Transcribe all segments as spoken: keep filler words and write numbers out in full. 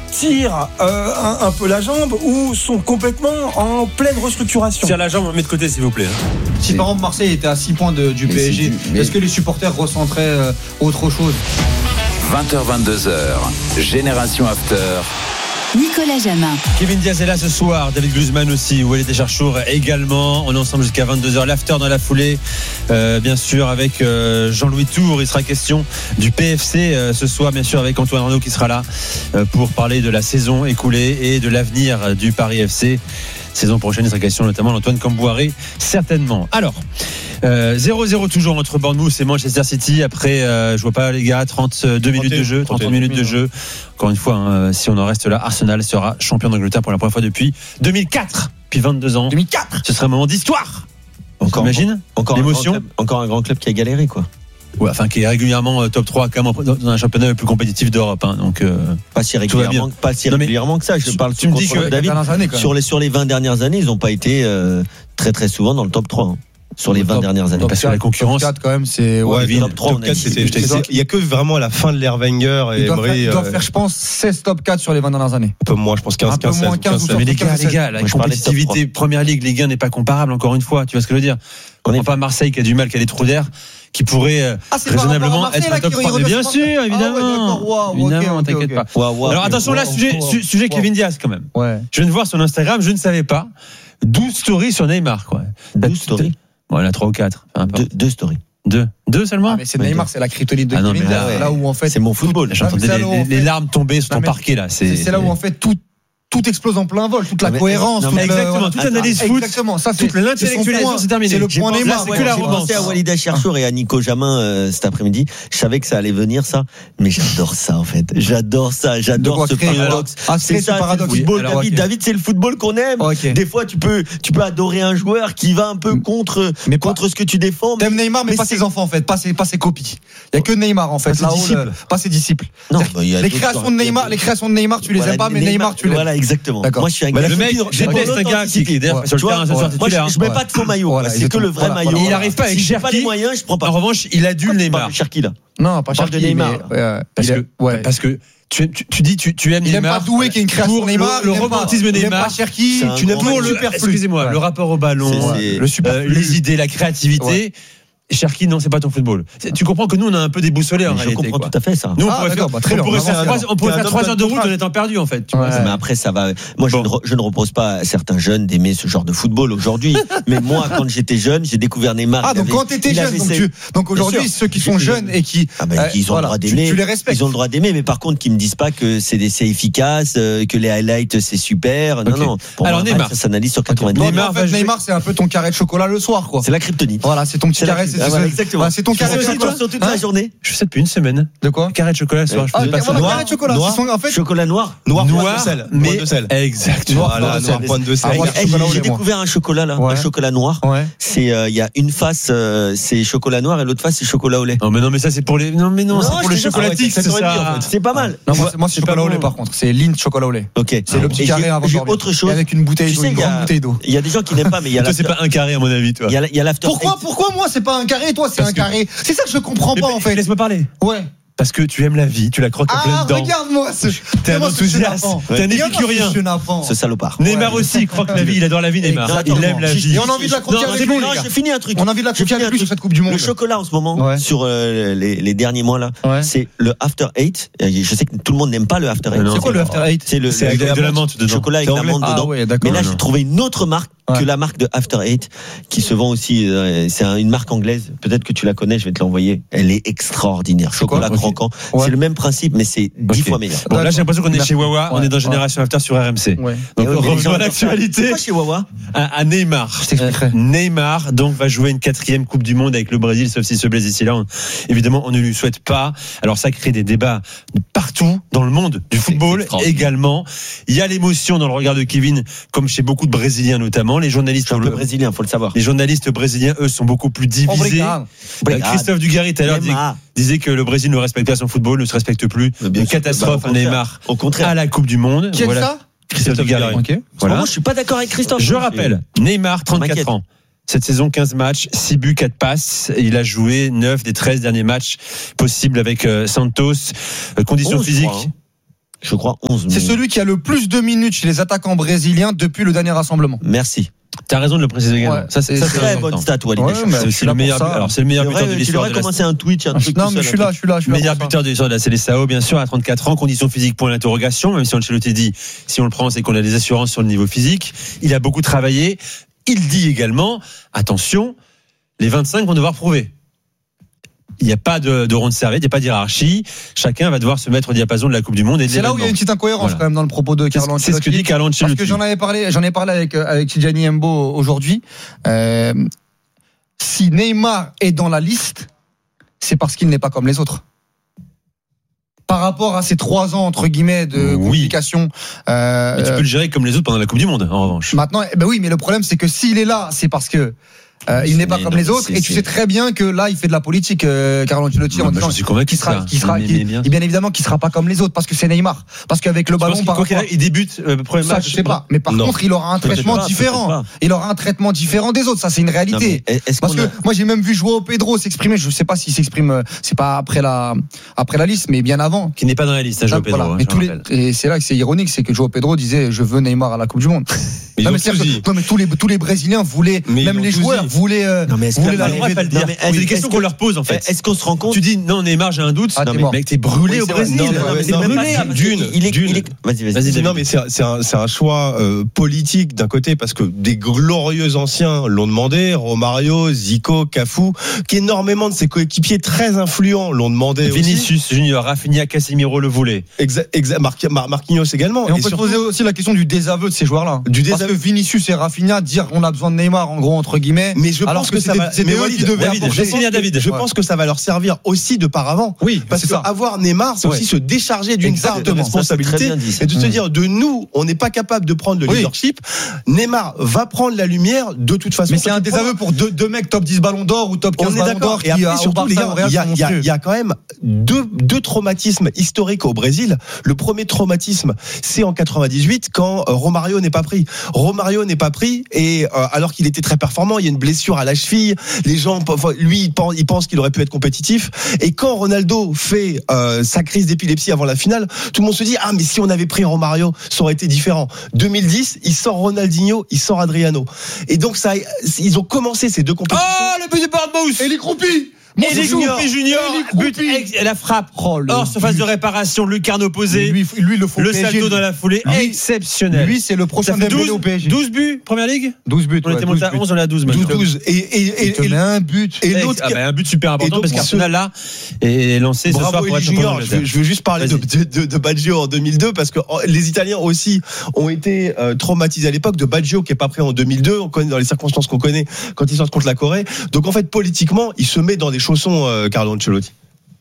tirent euh, un, un peu la jambe ou sont complètement en pleine restructuration. Tire la jambe, on met de côté s'il vous plaît. Si par exemple Marseille était à six points de, du mais P S G, mais... est-ce que les supporters ressentiraient euh, autre chose? vingt heures vingt-deux heures, Génération After. Nicolas Jamin. Kevin Diaz est là ce soir, David Guzman aussi, Walid Echarchour également. On est ensemble jusqu'à vingt-deux heures. L'after dans la foulée, euh, bien sûr, avec euh, Jean-Louis Tour. Il sera question du P F C euh, ce soir, bien sûr, avec Antoine Arnaud qui sera là euh, pour parler de la saison écoulée et de l'avenir du Paris F C. Saison prochaine, il sera question notamment d'Antoine Camboiré, certainement. Alors, euh, zéro zéro toujours entre Bournemouth et Manchester City. Après, euh, je vois pas les gars, trente-deux minutes de jeu, trente minutes de jeu. Encore une fois, hein, si on en reste là, Arsenal sera champion d'Angleterre pour la première fois depuis deux mille quatre, puis vingt-deux ans. deux mille quatre. Ce serait un moment d'histoire. Encore, T'imagines encore l'émotion. Un club, encore un grand club qui a galéré, quoi. Ouais, enfin qui est régulièrement euh, top trois quand même dans un championnat le plus compétitif d'Europe, hein, donc euh, pas si régulièrement, pas si régulièrement que ça. Je tu, parle. Tu me dis que David, années, sur les sur les vingt dernières années, ils n'ont pas été euh, très très souvent dans le top trois. Hein. Sur les vingt top, dernières années. Parce que la concurrence. Top quatre quand même, c'est. Ouais, ouais, top trois, top quatre, c'était, il y a que vraiment à la fin de l'ère Wenger et ils doivent, Emery, faire, ils doivent euh... faire, je pense, seize top quatre sur les vingt dernières années. Un peu moins, je pense quinze, quinze, moins, quinze, quinze, mais les gars, les gars, la compétitivité Première Ligue, Ligue un n'est pas comparable, encore une fois. Tu vois ce que je veux dire? On n'est pas Marseille qui a du mal, qui a des trous d'air, qui pourrait ah, raisonnablement être un top trois. Mais bien sûr, évidemment. Ah ouais, wow, évidemment, okay, t'inquiète okay, pas. okay. Wow, wow, alors attention, là, wow, sujet, wow, su, sujet wow. Kevin Diaz quand même. Ouais. Je viens de voir son Instagram, je ne savais pas. douze stories sur Neymar, quoi. douze stories. Bon, il y en a trois ou quatre. Enfin, deux, deux stories. Deux. Deux seulement? Ah, mais c'est Neymar, c'est la kryptonite de ah non, Kevin Diaz. Là, là où en fait. C'est mon football. J'entendais les, les, les larmes tomber sur ton parquet, là. C'est, c'est là où en fait tout. Tout explose en plein vol, toute la mais, cohérence, non, toute exactement, le, toute l'analyse foot, exactement, ça c'est toute l'intellectualisation, c'est terminé. C'est le point Neymar. C'est que la romance. J'ai pensé à Walid Echarchour et à Nico Jamin euh, cet après-midi. Je savais que ça allait venir ça, mais j'adore ça en fait. J'adore ça, j'adore ce paradoxe. Ah, c'est ça, c'est le football, David. David, c'est le football qu'on aime. Des fois, tu peux, tu peux adorer un joueur qui va un peu contre, contre ce que tu défends. T'aimes Neymar, mais pas ses enfants en fait, pas ses, pas ses copies. Il y a que Neymar en fait, là-haut, pas ses disciples. Non, les créations de Neymar, les créations de Neymar, tu les aimes pas, mais Neymar, tu l'aimes. Voilà, exactement. Le mec, j'ai testé un gars qui est derrière sur le terrain ce soir titulaire. Je mets pas de faux maillot, c'est que le vrai maillot. Il n'arrive pas avec Cherki. Pas les moyens, je prends pas. En revanche, il adule Neymar. Cherki là. Non, pas Cherki. Neymar. Parce que, parce que. Tu, tu, tu dis tu, tu aimes il Neymar. Il aime pas Doué qui est une création pour Neymar. Le, le romantisme Neymar. Il aime pas Cherki. Tu n'aimes pas le superflu. Excusez-moi, ouais. Le rapport au ballon, c'est, c'est, le superflu, euh, les idées, la créativité. Ouais. Cherki, non, c'est pas ton football. Tu comprends que nous, on a un peu déboussolé en réalité. Je comprends quoi. tout à fait ça. Nous, on ah, pourrait faire, bah, très on pourrait faire, trois, on pourrait faire trois heures de route en étant perdu en fait. Tu ouais. vois, mais après, ça va. Moi, bon. je, ne, je ne repose pas à certains jeunes d'aimer ce genre de football aujourd'hui. Mais moi, quand j'étais jeune, j'ai découvert Neymar. Ah, donc avait, quand t'étais jeune, donc, tu, donc aujourd'hui, ceux qui sont jeunes et qui, ah ben, ils ont voilà, le droit d'aimer. Tu, tu les respectes. Ils ont le droit d'aimer, mais par contre, qu'ils me disent pas que c'est, c'est efficace, que les highlights c'est super. Non, non. Alors Neymar, ça s'analyse sur quatre-vingt-dix. Neymar, Neymar, c'est un peu ton carré de chocolat le soir, quoi. C'est la kryptonite. Voilà, c'est ton petit carré. Exactement. C'est ton carré de chocolat sur toute la journée. Je fais ça depuis une semaine. De quoi? Carré de chocolat ce soir. Je faisais pas ça. Carré de chocolat. En fait, chocolat noir. Noir, noir de sel. Mais de sel. Exactement. Voilà, noir, pointe de sel. J'ai découvert un chocolat là, un chocolat noir. C'est, il y a une face, c'est chocolat noir et l'autre face c'est chocolat au lait. Non mais non mais ça c'est pour les, non mais non, c'est pour le chocolatix. C'est pas mal. Non moi c'est chocolat au lait par contre. C'est Lindt chocolat au lait. Ok. C'est le petit carré avant. J'ai autre chose. Avec une bouteille d'eau, une grande bouteille d'eau. Il y a des gens qui n'aiment pas, mais il y a. Toi c'est pas un carré à mon avis, toi. Il y a l'after. Pourquoi, pourquoi moi c'est pas un carré, toi c'est un carré? C'est ça que je comprends pas en fait. Laisse-moi parler. Ouais. Parce que tu aimes la vie, tu la croques à plein dedans. Ah, regarde-moi ce. T'es un enthousiaste, t'es un épicurien. Ce salopard. Neymar aussi croque la vie, il adore la vie, Neymar. Il aime la vie. Et on a envie de la croquer avec lui. J'ai fini un truc. On a envie de la croquer avec lui sur cette Coupe du Monde. Le chocolat en ce moment, sur les derniers mois là, c'est le After Eight. Je sais que tout le monde n'aime pas le After Eight. C'est quoi le After Eight? C'est le de la menthe dedans. Chocolat avec la menthe dedans. Mais là, j'ai trouvé une autre marque que la marque de After Eight qui se vend aussi. C'est une marque anglaise. Peut-être que tu la connais, je vais te l'envoyer. Elle est extraordinaire. Chocolat croquant. C'est le même principe, mais c'est dix fois meilleur. Bon, là, j'ai l'impression qu'on est chez Wawa, on est dans Génération After sur R M C. Donc, revenons à l'actualité. Pourquoi chez Wawa? À Neymar. Neymar, donc, va jouer une quatrième Coupe du Monde avec le Brésil, sauf s'il se blesse ici là. Évidemment, on ne lui souhaite pas. Alors, ça crée des débats partout dans le monde du football également. Il y a l'émotion dans le regard de Kevin, comme chez beaucoup de Brésiliens notamment. Les journalistes, un peu brésilien, faut le savoir. Les journalistes brésiliens, eux, sont beaucoup plus divisés. Christophe Dugarry, tout à l'heure, disait que le Brésil ne respecte pas son football, ne se respecte plus. Une catastrophe à Neymar au contraire. À la Coupe du Monde. Qui est voilà. ça Christophe Dugarry. Okay. Voilà. Moi, je suis pas d'accord avec Christophe. Je rappelle, Neymar, trente-quatre ans. Cette saison, quinze matchs, six buts, quatre passes. Il a joué neuf des treize derniers matchs possibles avec euh, Santos. Euh, conditions physiques. Je crois onze C'est minutes. celui qui a le plus de minutes chez les attaquants brésiliens depuis le dernier rassemblement. Merci. T'as raison de le préciser également. Ouais. Ça, c'est, C'est ça, c'est très important. bonne stat, Walid. Ouais, mais C'est je aussi suis le là pour meilleur, ça. alors c'est le meilleur Tu buteur de devrais, tu l'histoire devrais de la commencer un Twitch, un truc Non, tout mais je seul, suis un là, je suis là, je suis là. meilleur pour ça. buteur de l'histoire de la Seleção, bien sûr, à trente-quatre ans, condition physique point d'interrogation, même si Ancelotti dit, si on le prend, c'est qu'on a des assurances sur le niveau physique. Il a beaucoup travaillé. Il dit également, attention, les vingt-cinq vont devoir prouver. Il n'y a pas de, de ronde serviette, il n'y a pas de hiérarchie. Chacun va devoir se mettre au diapason de la Coupe du Monde et de C'est là où il y a une petite incohérence Voilà. quand même dans le propos de Carlo C'est ce- c'est ce que Ancelotti. dit Carlo Ancelotti. Parce que j'en avais parlé, j'en ai parlé avec euh, avec Tidjani Mbo aujourd'hui. Euh, si Neymar est dans la liste, c'est parce qu'il n'est pas comme les autres. Par rapport à ces trois ans entre guillemets de Oui. complication. Euh, Mais tu peux le gérer comme les autres pendant la Coupe du Monde, en revanche. Maintenant, eh ben oui, mais le problème c'est que s'il est là, c'est parce que euh, il n'est pas Mais comme non, les mais autres. c'est- Et tu c'est- sais très bien que là, il fait de la politique, euh, Carlo Ancelotti, en Bah, disant je suis convaincu qu'il de sera, ça. qu'il sera, Mais- qu'il- mais bien. et bien évidemment qu'il sera pas comme les autres parce que c'est Neymar. Parce qu'avec le Je pense ballon, qu'il- par quoi qu'il rapport- arrive, il débute euh, le premier ça, match. je sais pas. Mais par Non. contre, il aura un Peut-être traitement pas, différent. peut-être Il aura un traitement différent des autres. Ça, c'est une Non, réalité. mais est-ce Parce qu'on que a- moi, j'ai même vu Joao Pedro s'exprimer. Je sais pas s'il s'exprime. euh, C'est pas après la après la liste, mais bien avant. Qui n'est pas dans la liste, hein, Joao Voilà. Pedro. hein, Et, je tous les- rappelle. et c'est là que c'est ironique, c'est que Joao Pedro disait je veux Neymar à la Coupe du Monde. Ils non, ont mais tous c'est-à-dire dit. que- non, mais tous les tous les Brésiliens voulaient, Mais ils même l'ont les tous joueurs dit. voulaient. euh, Non, mais est-ce voulaient que- On a le droit de pas le dire. Non, mais C'est des est-ce questions que- qu'on leur pose, en fait. Est-ce qu'on se rend compte? Tu dis, non, Neymar, j'ai un doute. Ah, non, t'es mais mort. mec, t'es brûlé Oui, au c'est vrai. Brésil. Non, Non, mais mais ouais, c'est non, même mais pas d'une, ça, parce d'une, qu'il est- d'une. il est- Vas-y, vas-y. Vas-y, vas-y. Non mais c'est c'est un c'est un choix euh, politique d'un côté parce que des glorieux anciens l'ont demandé, Romario, Zico, Cafu, qu'énormément de ses coéquipiers très influents l'ont demandé aussi. Vinicius Junior, Rafinha, Casemiro le voulaient. Exa, exa, Mar- Mar- Marquinhos également. Et on Et peut surtout- se poser aussi la question du désaveu de ces joueurs-là. Du Parce désaveu. que Vinicius et Rafinha dire on a besoin de Neymar en gros entre guillemets. Mais je alors pense que, ça c'était- va. c'était mais eux Walid, qui devaient David, apporter. je pense que- David. Je Ouais. pense que ça va leur servir aussi de paravent. Oui, Parce c'est que ça. avoir Neymar, c'est Ouais. aussi se décharger d'une part de Exactement. Ça, c'est très responsabilité bien dit, ça. et de se Mm. dire de nous, on n'est pas capable de prendre le Oui. leadership. Neymar va prendre la lumière de toute façon. Mais c'est Quand un il prend- désaveu pour deux, deux mecs top dix ballons d'or ou top quinze On est ballons d'accord. d'or Et qui après, euh, au surtout, les Barça, gars, au Real, il y a, sont il y a- monstrueux. il y a quand même deux, deux traumatismes historiques au Brésil. Le premier traumatisme, c'est en quatre-vingt-dix-huit quand euh, Romario n'est pas pris. Romario n'est pas pris et euh, alors qu'il était très performant, il y a une blessure à la cheville. Les gens, enfin, lui, il pense, il pense qu'il aurait pu être compétitif. Et quand Ronaldo fait euh, sa crise d'épilepsie avant la finale, tout le monde se dit ah mais si on avait pris Romario, ça aurait été différent. deux mille dix, il sort Ronaldinho, il sort Adriano. Et donc ça, ils ont commencé ces deux compétitions. Oh, le but de Bournemouth. Et les croupis Et les Junior, Junior, Et les but, croupis. ex- et la frappe. Oh, le Hors surface but. de réparation, lucarne opposée. Lui, lui, le faut Le P S G, salto lui. dans la foulée, Lui- exceptionnel. Lui, c'est le prochain Ça fait Dembélé douze, au P S G. douze buts, première ligue. douze buts. On ouais, était douze monté à buts. onze, on est à douze douze maintenant. douze. Et, et, et, Il te et- met un but. et Et l'autre ah bah, un but super important donc, parce ce- qu'Arsenal là est lancé ce soir Bravo pour Elie être champion Junior, je veux, d'Angleterre. je veux juste parler de, Vas-y. de, de, de Baggio en deux mille deux parce que oh, les Italiens aussi ont été euh, traumatisés à l'époque de Baggio qui est pas prêt en deux mille deux, on connaît dans les circonstances qu'on connaît quand ils sortent contre la Corée. Donc en fait politiquement, il se met dans des chaussons euh, Carlo Ancelotti.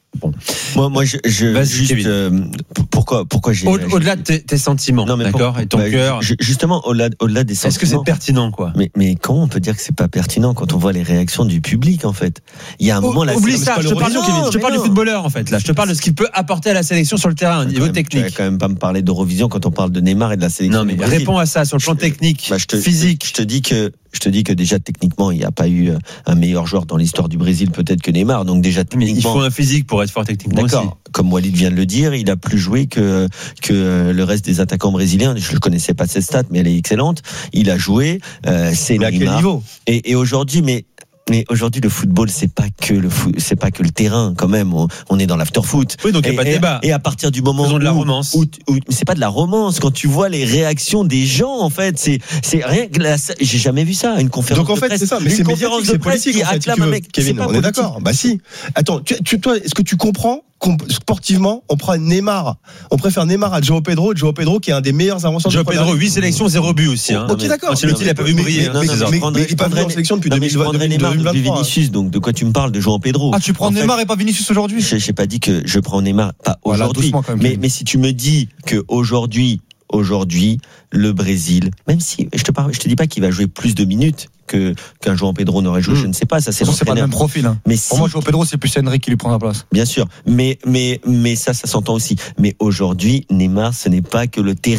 Moi, moi, je, je Vas-y, juste, Kevin. euh, pourquoi, pourquoi j'ai. Au- j'ai- Au-delà de tes, tes sentiments, Non, mais d'accord, pour- et ton bah, cœur. ju- Justement, au-delà, au-delà des sentiments. Est-ce que c'est pertinent, quoi? Mais, mais comment on peut dire que c'est pas pertinent quand on voit les réactions du public, en fait? Il y a un moment là. Oublie c'est- ça, pas je te le parle, Eurovision, Kevin, je te mais parle du non. footballeur, en fait, là. Je te parle de ce qu'il peut apporter à la sélection sur le terrain, au niveau Tu vas technique. quand même pas me parler d'Eurovision quand on parle de Neymar et de la sélection. Non, mais du Brésil. réponds à ça sur le plan Je- technique, Bah, je te, physique. Je te dis que, je te dis que déjà techniquement, il n'y a pas eu un meilleur joueur dans l'histoire du Brésil peut-être que Neymar. Donc déjà Mais il techniquement. faut un physique pour être fort techniquement aussi. D'accord. Comme Walid vient de le dire, il a plus joué que que le reste des attaquants brésiliens. Je ne connaissais pas cette stat, mais elle est excellente. Il a joué. Euh, c'est Mais à quel Neymar. niveau? Et, et aujourd'hui, mais mais aujourd'hui, le football, c'est pas que le foot, c'est pas que le terrain. Quand même, on, on est dans l'after-foot. Oui, donc il n'y a Et- pas de et- débat. Et à partir du moment Faisons de la où, romance. où, où- c'est pas de la romance. Quand tu vois les réactions des gens, en fait, c'est c'est rien que la, j'ai jamais vu ça. Une conférence Donc en de fait presse, c'est ça, mais une c'est conférence médiatique, de c'est presse politique qui en fait, si acclame tu un veux. mec. C'est Kevin, pas on est politique. d'accord. Bah si. Attends, tu, tu- toi, est-ce que tu comprends qu'on- sportivement, on prend Neymar, on préfère Neymar à Joao Pedro, Joao Pedro qui est un des meilleurs avanceurs. Joao de première Pedro, ligue. huit sélections, zéro but aussi. Hein. Ok, d'accord. Ancelotti, il a pas vu Mais- briller. mais- hein, Non, non, ces mais heures. je mais- prendrais- mais il est pas je venu en prendrais- sélection depuis non, mais je deux mille vingt, prendrais Neymar deux mille depuis vingt-trois. Vinicius. Donc de quoi tu me parles de Joao Pedro? Ah, tu prends En fait, Neymar et pas Vinicius aujourd'hui? Je j'ai pas dit que je prends Neymar, pas Voilà, aujourd'hui. doucement quand même, mais, Kevin. mais si tu me dis que aujourd'hui, aujourd'hui, le Brésil, même si je te parle, je te dis pas qu'il va jouer plus de minutes que qu'un Joao Pedro n'aurait joué, Mm. je ne sais pas, ça c'est C'est pas le l'entraîneur. même profil. hein. Mais Pour si, moi, Joao Pedro, c'est plus Henry qui lui prend la place. bien sûr, mais mais mais ça, ça s'entend aussi. Mais aujourd'hui, Neymar, ce n'est pas que le terrain.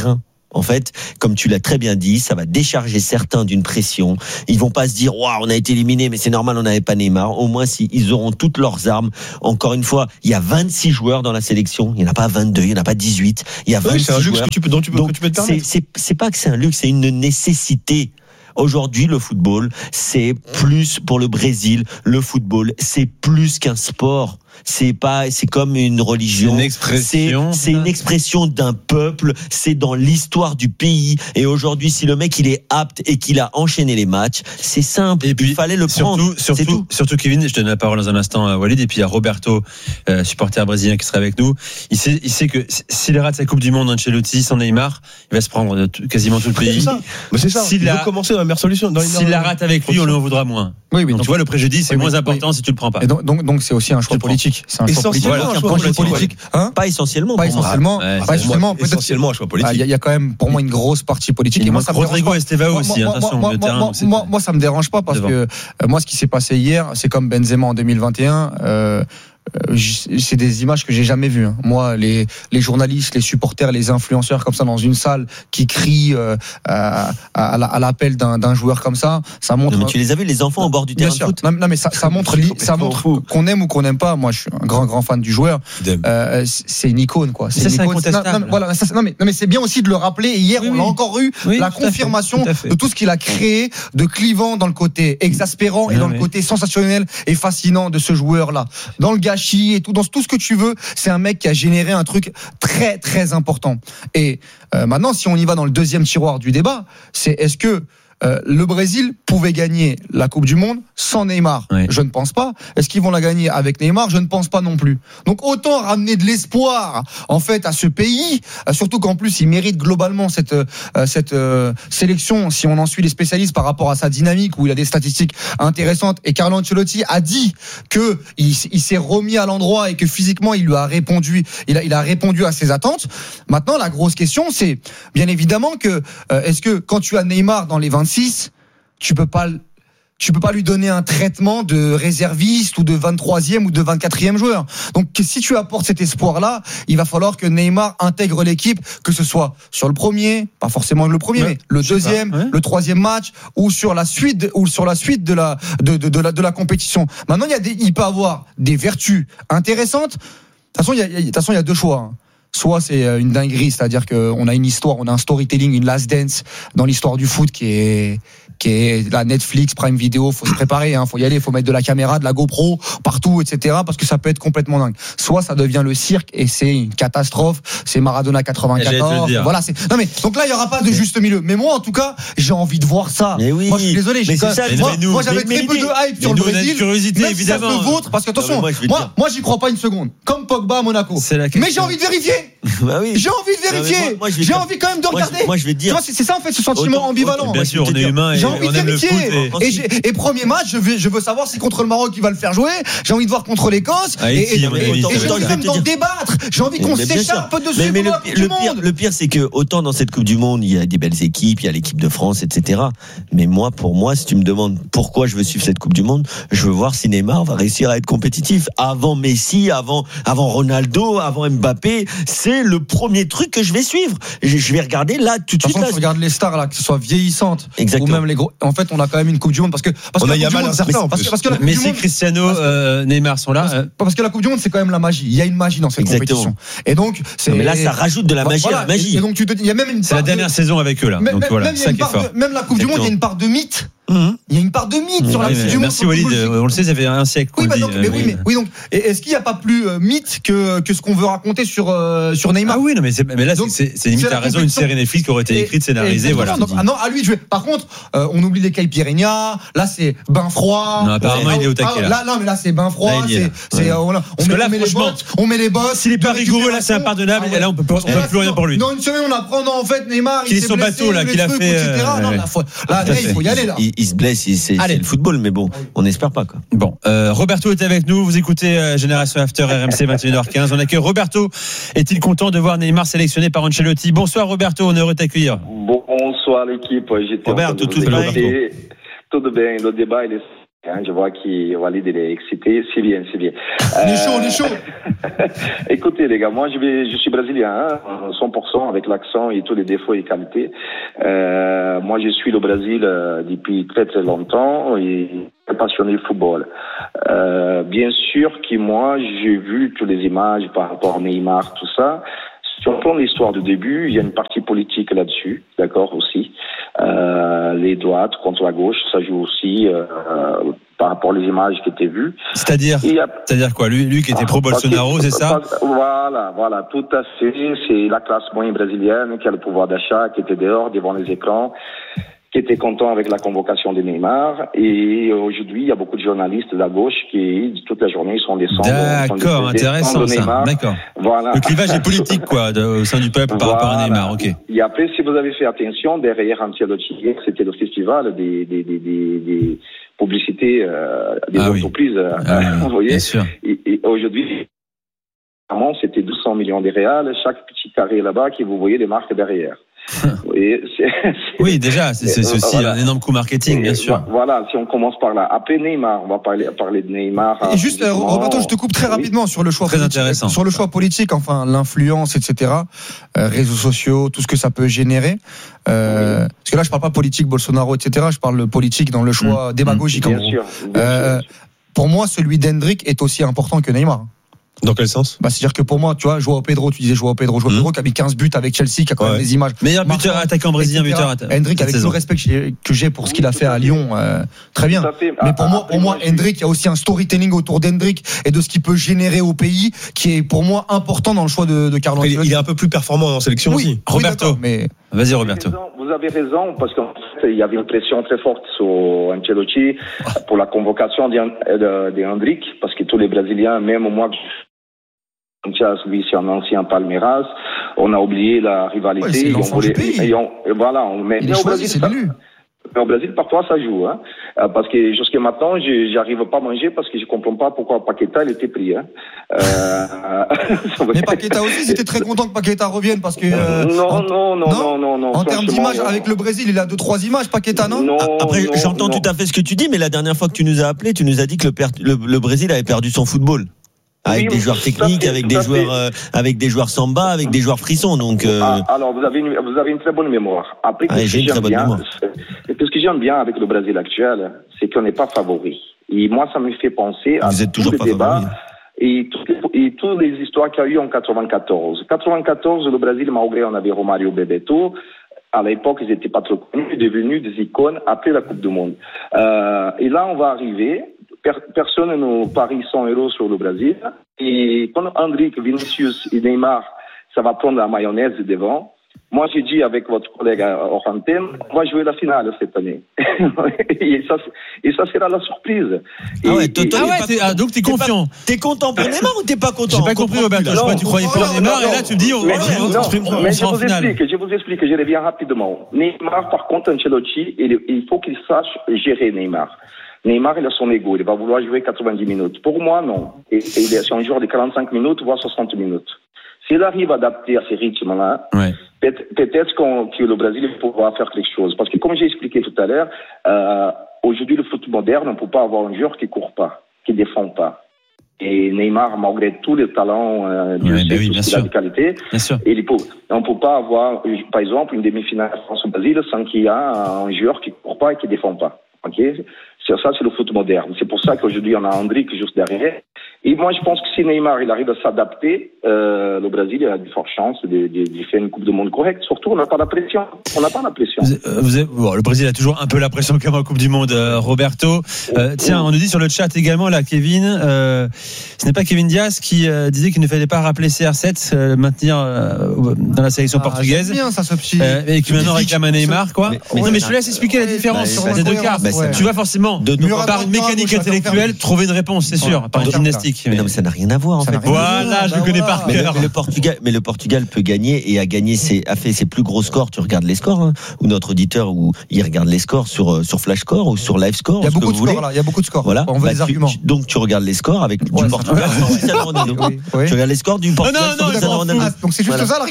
En fait, comme tu l'as très bien dit, ça va décharger certains d'une pression. Ils vont pas se dire, waouh, on a été éliminé, mais c'est normal, on n'avait pas Neymar. Au moins, si ils auront toutes leurs armes. Encore une fois, il y a vingt-six joueurs dans la sélection. Il n'y en a pas vingt-deux, il n'y en a pas dix-huit. Il y a vingt-six oui, c'est un luxe joueurs. que tu peux, dont tu peux, Donc, que tu peux te permettre. c'est, c'est, c'est pas que c'est un luxe, c'est une nécessité. Aujourd'hui, le football, c'est plus pour le Brésil. Le football, c'est plus qu'un sport. C'est pas, c'est comme une religion. Une expression. C'est, c'est une expression d'un peuple. C'est dans l'histoire du pays. Et aujourd'hui, si le mec il est apte et qu'il a enchaîné les matchs, c'est simple. Et puis, il fallait le prendre. Surtout, surtout, c'est tout. surtout Kevin. Je te donne la parole dans un instant à Walid et puis à Roberto, euh, supporter brésilien qui sera avec nous. Il sait, il sait que s'il rate sa Coupe du Monde, Ancelotti sans Neymar, il va se prendre tout, quasiment tout le pays. C'est ça. Mais c'est ça. S'il il la, veut commencer dans la meilleure solution. Dans s'il la rate avec lui, on lui en voudra moins. Oui, oui. Donc, Donc, tu vois, le préjudice c'est oui, moins oui, important oui. si tu le prends pas. Et donc, donc, donc c'est aussi un choix politique. C'est un choix politique. Essentiellement, Voilà, un choix politique. politique. Hein Pas essentiellement. Pas pour moi. essentiellement. Ouais, Pas essentiellement. Moi, essentiellement un choix politique. Il y, y a quand même pour moi une grosse partie politique. Et moi, ça me dérange Rodrigo pas. Estevao Moi, aussi. moi, Attention, moi, le moi, terrain. moi, c'est- moi, moi, ça me dérange pas parce Devant. que euh, moi, ce qui s'est passé hier, c'est comme Benzema en deux mille vingt et un. Euh, euh, j- c'est des images que j'ai jamais vues. hein. Moi, les les journalistes, les supporters, les influenceurs comme ça dans une salle qui crient euh, à, à, à l'appel d'un, d'un joueur comme ça, ça montre. Non, mais tu les as vus, les enfants au bord du Bien terrain de sûr. foot. Non, non, mais ça, ça montre, li- ça complètement montre fou. qu'on aime ou qu'on n'aime pas. Moi, je suis un grand, grand fan du joueur. Euh, c'est une icône, quoi. C'est Ça, une c'est icône. incontestable. Non, non, voilà, ça, c'est- non, mais, non, mais c'est bien aussi de le rappeler. Et hier, Oui, on oui. l'a encore eu, Oui, la tout à fait, confirmation tout à fait. de tout ce qu'il a créé, de clivant dans le côté exaspérant et Non, dans mais- le côté sensationnel et fascinant de ce joueur-là. Dans le gâchis et tout, dans tout ce que tu veux, c'est un mec qui a généré un truc très, très important. Et euh, maintenant, si on y va dans le deuxième tiroir du débat, c'est est-ce que Euh, le Brésil pouvait gagner la Coupe du Monde sans Neymar. Oui. Je ne pense pas. Est-ce qu'ils vont la gagner avec Neymar ? Je ne pense pas non plus. Donc autant ramener de l'espoir en fait à ce pays, euh, surtout qu'en plus il mérite globalement cette euh, cette euh, sélection si on en suit les spécialistes par rapport à sa dynamique où il a des statistiques intéressantes et Carlo Ancelotti a dit que il, il s'est remis à l'endroit et que physiquement il lui a répondu, il a il a répondu à ses attentes. Maintenant la grosse question c'est bien évidemment que euh, est-ce que quand tu as Neymar dans les vingt-six, tu peux pas tu peux pas lui donner un traitement de réserviste ou de vingt-troisième ou de vingt-quatrième joueur. Donc si tu apportes cet espoir-là, il va falloir que Neymar intègre l'équipe, que ce soit sur le premier, pas forcément le premier, Ouais, mais le deuxième, ouais. le troisième match ou sur la suite ou sur la suite de la de, de, de la de la compétition. Maintenant, il y a des, il peut avoir des vertus intéressantes. De toute façon, il y a, il y a- de toute façon, il y a deux choix. hein. Soit c'est une dinguerie, c'est-à-dire qu'on a une histoire, on a un storytelling, une last dance dans l'histoire du foot qui est qui est la Netflix, Prime Video, faut se préparer, hein, faut y aller, faut mettre de la caméra, de la GoPro partout, et cetera. Parce que ça peut être complètement dingue. Soit ça devient le cirque et c'est une catastrophe, c'est Maradona J'allais te quatre-vingt-quatorze. le dire. Voilà, c'est. Non mais donc là il y aura pas de juste milieu. Mais moi en tout cas j'ai envie de voir ça. Mais oui. Moi je suis désolé, j'ai Mais quand c'est même- ça, moi, mais nous- moi, j'avais mais- très peu mais- de hype mais sur le nous, on a une Brésil. curiosité, Même évidemment. Si ça se vautre, parce que attention, Non, mais moi, je vais te moi, dire. moi j'y crois pas une seconde. Comme Pogba à Monaco. C'est la question. Mais j'ai envie de vérifier. Bah oui. J'ai envie de Non, mais vérifier. moi- moi, je vais J'ai te- envie quand même de Moi, je- regarder. moi, je vais te Tu dire. vois, c'est c'est ça en fait ce sentiment Autant- ambivalent. autant- Bien sûr, on est humain et J'ai envie on de aime le foot. vérifier. et- Et, j'ai- et premier match, je veux, je veux savoir si contre le Maroc il va le faire jouer. J'ai envie de voir contre l'Écosse. Ah, et Haïti, et, à mon et- avis, et ça va j'ai être- envie je vais même te d'en dire. débattre. J'ai envie qu'on Mais bien sûr. s'écharpe dessus. Mais, mais le, de la pire- Coupe le du pire, Monde. le pire, c'est que autant dans cette Coupe du Monde, il y a des belles équipes, il y a l'équipe de France, et cetera. Mais moi, pour moi, si tu me demandes pourquoi je veux suivre cette Coupe du Monde, je veux voir si Neymar va réussir à être compétitif. Avant Messi, avant, avant Ronaldo, avant Mbappé, c'est le premier truc que je vais suivre. Je, je vais regarder là tout de De toute suite. façon, Là, tu regardes les stars là, que ce soit vieillissantes Exactement. ou même les gros. En fait, on a quand même une Coupe du Monde parce que parce On que a la Coupe Yamal du Monde- incertain, en parce, plus. que- parce que la Coupe du Messi, Monde, Cristiano, parce que- euh, Neymar sont là. parce, parce que la Coupe du Monde c'est quand même la magie. Il y a une magie dans cette Exactement. compétition. Et donc c'est. Non, mais là, ça rajoute de la magie Voilà. à la magie. Et donc tu te dis, il y a même une. C'est la part de- dernière saison avec eux là. Même, Donc même- voilà, même il y a ça une qui est part fort. de- même la Coupe du Monde, il y a une part de mythe. Mhm. Il y a une part de mythe sur la Oui, Coupe mais du Monde. Merci sur le Walid, football. on le sait, ça fait un siècle qu'on Oui, bah le donc, dit. mais euh, oui, mais, oui, donc, et est-ce qu'il n'y a pas plus euh, mythe que, que ce qu'on veut raconter sur, euh, sur Neymar? Ah oui, non, mais, c'est- mais là, Donc, c'est c'est limite c'est la à raison une compétition. série Netflix qui aurait été Et- écrite, scénarisée, exactement. voilà. Donc, ah non, à lui de jouer. Par contre, euh, on oublie les Caipirinha. Là, c'est bain froid. Non, apparemment, Ah, il est au taquet, ah, là. là, non, mais là, c'est bain froid. Là, il y est, c'est, là. c'est, Ouais. euh, voilà. On que met, là, on met les franchement, bottes, on met les bosses. S'il est pas de rigoureux, là, c'est récupération. impardonnable. Ah ouais. Et là, on peut pas- on peut Et là, plus rien pour lui. Dans une semaine, on apprend, non, en fait, Neymar, Qu'il il est s'est sur blessé, bateau, là, les qu'il a trucs, fait, et cetera. euh, Non, ouais. là, faut- là, Tout à là, il fait. faut y aller, là. Il, il se blesse, il- c'est Allez. c'est le football, mais bon, on n'espère pas, quoi. Bon, euh, Roberto est avec nous. Vous écoutez euh, Génération After R M C vingt et une heures quinze. On accueille Roberto. Est-il content de voir Neymar sélectionné par Ancelotti? Bonsoir Roberto, on est heureux de t'accueillir. Bonsoir l'équipe, j'étais Roberto, en train de tudo vous bem? écouter. Tudo bem, do baile. Hein, je vois qu'il Walid il est excité, c'est bien, c'est bien. On est chaud, on est chaud. Écoutez les gars, moi je vais, je suis brésilien, hein, cent pour cent avec l'accent et tous les défauts et qualités. Euh, moi je suis le Brésil euh, depuis très très longtemps et passionné de football. Euh, bien sûr que moi j'ai vu toutes les images par rapport à Neymar, tout ça. Si on prend l'histoire du début, il y a une partie politique là-dessus, d'accord aussi. Euh, les droites contre la gauche, ça joue aussi euh, par rapport aux images qui étaient vues. C'est-à-dire, a... c'est-à-dire quoi, lui, lui qui était pro Bolsonaro, c'est ça? Voilà, voilà, tout à fait. C'est la classe moyenne brésilienne qui a le pouvoir d'achat, qui était dehors devant les écrans, qui était content avec la convocation de Neymar. Et aujourd'hui, il y a beaucoup de journalistes de la gauche qui, toute la journée, ils sont des centres. D'accord, de, intéressant de ça. D'accord. Voilà. Le clivage est politique, quoi, de, au sein du peuple par voilà. rapport à Neymar, ok. Et après, si vous avez fait attention, derrière Ancelotti, c'était le festival des, des, des, des, des publicités euh, des ah entreprises. Oui. Ah, euh, vous voyez. Bien sûr. Et, et aujourd'hui, c'était deux cents millions de réals, chaque petit carré là-bas, qui vous voyez des marques derrière. Oui, c'est, c'est, oui, déjà, c'est, c'est aussi voilà. un énorme coup marketing, bien sûr. Voilà, si on commence par là. Après Neymar, on va parler, parler de Neymar. Et juste, euh, Roberto, je te coupe très oui. rapidement sur le choix très politique. Intéressant. Sur le choix politique, enfin, l'influence, et cetera, euh, réseaux sociaux, tout ce que ça peut générer. Euh, oui. Parce que là, je parle pas politique, Bolsonaro, et cetera. Je parle politique dans le choix mmh. démagogique. Bien en sûr. Bien euh, sûr. Pour moi, celui d'Hendrick est aussi important que Neymar. Dans quel sens? Bah, c'est-à-dire que pour moi, tu vois, Joao Pedro, tu disais Joao Pedro, Joao mmh. Pedro qui a mis quinze buts avec Chelsea, qui a quand ouais. même des images. Meilleur buteur attaquant brésilien, buteur attaquant. Hendrick, avec tout le respect que j'ai, que j'ai pour ce qu'il a fait à Lyon, euh, très bien. Mais pour moi, pour moi, Hendrick, il y a aussi un storytelling autour d'Hendrick et de ce qu'il peut générer au pays, qui est pour moi important dans le choix de, de Carlo Ancelotti. Il est un peu plus performant en sélection oui, aussi. Roberto, oui, mais vas-y Roberto. Vous avez raison, parce qu'en fait, il y avait une pression très forte sur Ancelotti pour la convocation de Hendrick, parce que tous les Brésiliens, même moi, lui, c'est un ancien Palmeiras. On a oublié la rivalité. Ouais, c'est l'enfant du pays. Et, on, et voilà, on met. Il est choisi, c'est l'élu. Au Brésil, parfois, ça joue, hein. Parce que jusqu'à maintenant, je j'arrive pas à manger parce que je comprends pas pourquoi Paqueta il était pris, hein. Euh... Mais Paqueta aussi, c'était très content que Paqueta revienne parce que. Euh, non, en... non, non, non, non, non. En termes d'image, avec le Brésil, il a deux, trois images, Paqueta, non? Non. Après, non, j'entends non. tout à fait ce que tu dis, mais la dernière fois que tu nous as appelé, tu nous as dit que le, per... le, le Brésil avait perdu son football. Avec oui, des joueurs techniques, fait, avec des joueurs, euh, avec des joueurs samba, avec des joueurs frissons. Donc, euh... ah, alors vous avez une, vous avez une très bonne mémoire. Après, ah, j'ai une très bonne bien, mémoire. Et ce que j'aime bien avec le Brésil actuel, c'est qu'on n'est pas favori. Et moi, ça me fait penser à vous êtes toujours tous pas les débats favori. et toutes les, et toutes les histoires qu'il y a eu en quatre-vingt-quatorze. quatre-vingt-quatorze, le Brésil, malgré on avait Romário, Bebeto. À l'époque, ils n'étaient pas trop connus, devenus des icônes après la Coupe du Monde. Euh, et là, on va arriver. Personne ne parie cent euros sur le Brésil. Et quand Hendrick, Vinicius et Neymar, ça va prendre la mayonnaise devant. Moi, j'ai dit avec votre collègue hors antenne, on va jouer la finale cette année. et, ça, et ça sera la surprise. Ah ouais, et, toi, toi, ah ouais t'es, ah, donc t'es confiant. T'es content pour Neymar ou t'es pas content? J'ai pas compris, Roberto. Je crois que tu croyais pas Neymar, et là tu me dis, on va on Mais je vous explique, je vous explique, je reviens rapidement. Neymar, par contre, Ancelotti, il, il faut qu'il sache gérer Neymar. Neymar, il a son ego, il va vouloir jouer quatre-vingt-dix minutes. Pour moi, non. Et, et il est un joueur de quarante-cinq minutes, voire soixante minutes. S'il arrive à adapter à ces rythmes-là, ouais. peut-être, peut-être qu'on, que le Brésil pourra faire quelque chose. Parce que comme j'ai expliqué tout à l'heure, euh, aujourd'hui, le foot moderne, on ne peut pas avoir un joueur qui ne court pas, qui ne défend pas. Et Neymar, malgré tous les talents, euh, ouais, sait, oui, bien sûr. La qualité, bien sûr. Et peut, on ne peut pas avoir, par exemple, une demi-finale France-Brésil sans qu'il y ait un joueur qui ne court pas et qui ne défend pas. Okay? Ça, c'est le foot moderne. C'est pour ça qu'aujourd'hui, on a Hendrick juste derrière. Et moi, je pense que si Neymar il arrive à s'adapter, euh, le Brésil a de fortes chances de, de, de faire une Coupe du Monde correcte. Surtout, on n'a pas la pression. On n'a pas la pression. Vous, vous avez, bon, le Brésil a toujours un peu la pression comme en Coupe du Monde, euh, Roberto. Euh, tiens, on nous dit sur le chat également, là, Kevin, euh, ce n'est pas Kevin Diaz qui euh, disait qu'il ne fallait pas rappeler C R sept, euh, maintenir euh, dans la sélection ah, portugaise. C'est bien, ça, ce petit. Euh, et qui maintenant réclame à Neymar, quoi. Mais, mais, non, mais je te laisse expliquer la différence bah, des deux cas. Bah, ouais. Tu vas forcément, de, de, par une mécanique intellectuelle, trouver une réponse, c'est sûr, ouais, par une gymnastique. Mais non, mais ça n'a rien à voir, en fait. Voilà, je le connais par cœur. Mais le Portugal, mais le Portugal peut gagner et a gagné ses, a fait ses plus gros scores. Tu regardes les scores, hein, ou notre auditeur, ou il regarde les scores sur sur Flash Score ou sur Live Score. Il y a beaucoup de scores là. Il y a beaucoup de scores. Voilà. On veut bah, des tu, arguments. Tu, donc tu regardes les scores avec ouais, du Portugal. oui, oui. Tu regardes les scores du Portugal. Non, non, non, non, donc c'est juste voilà. ça l'argument.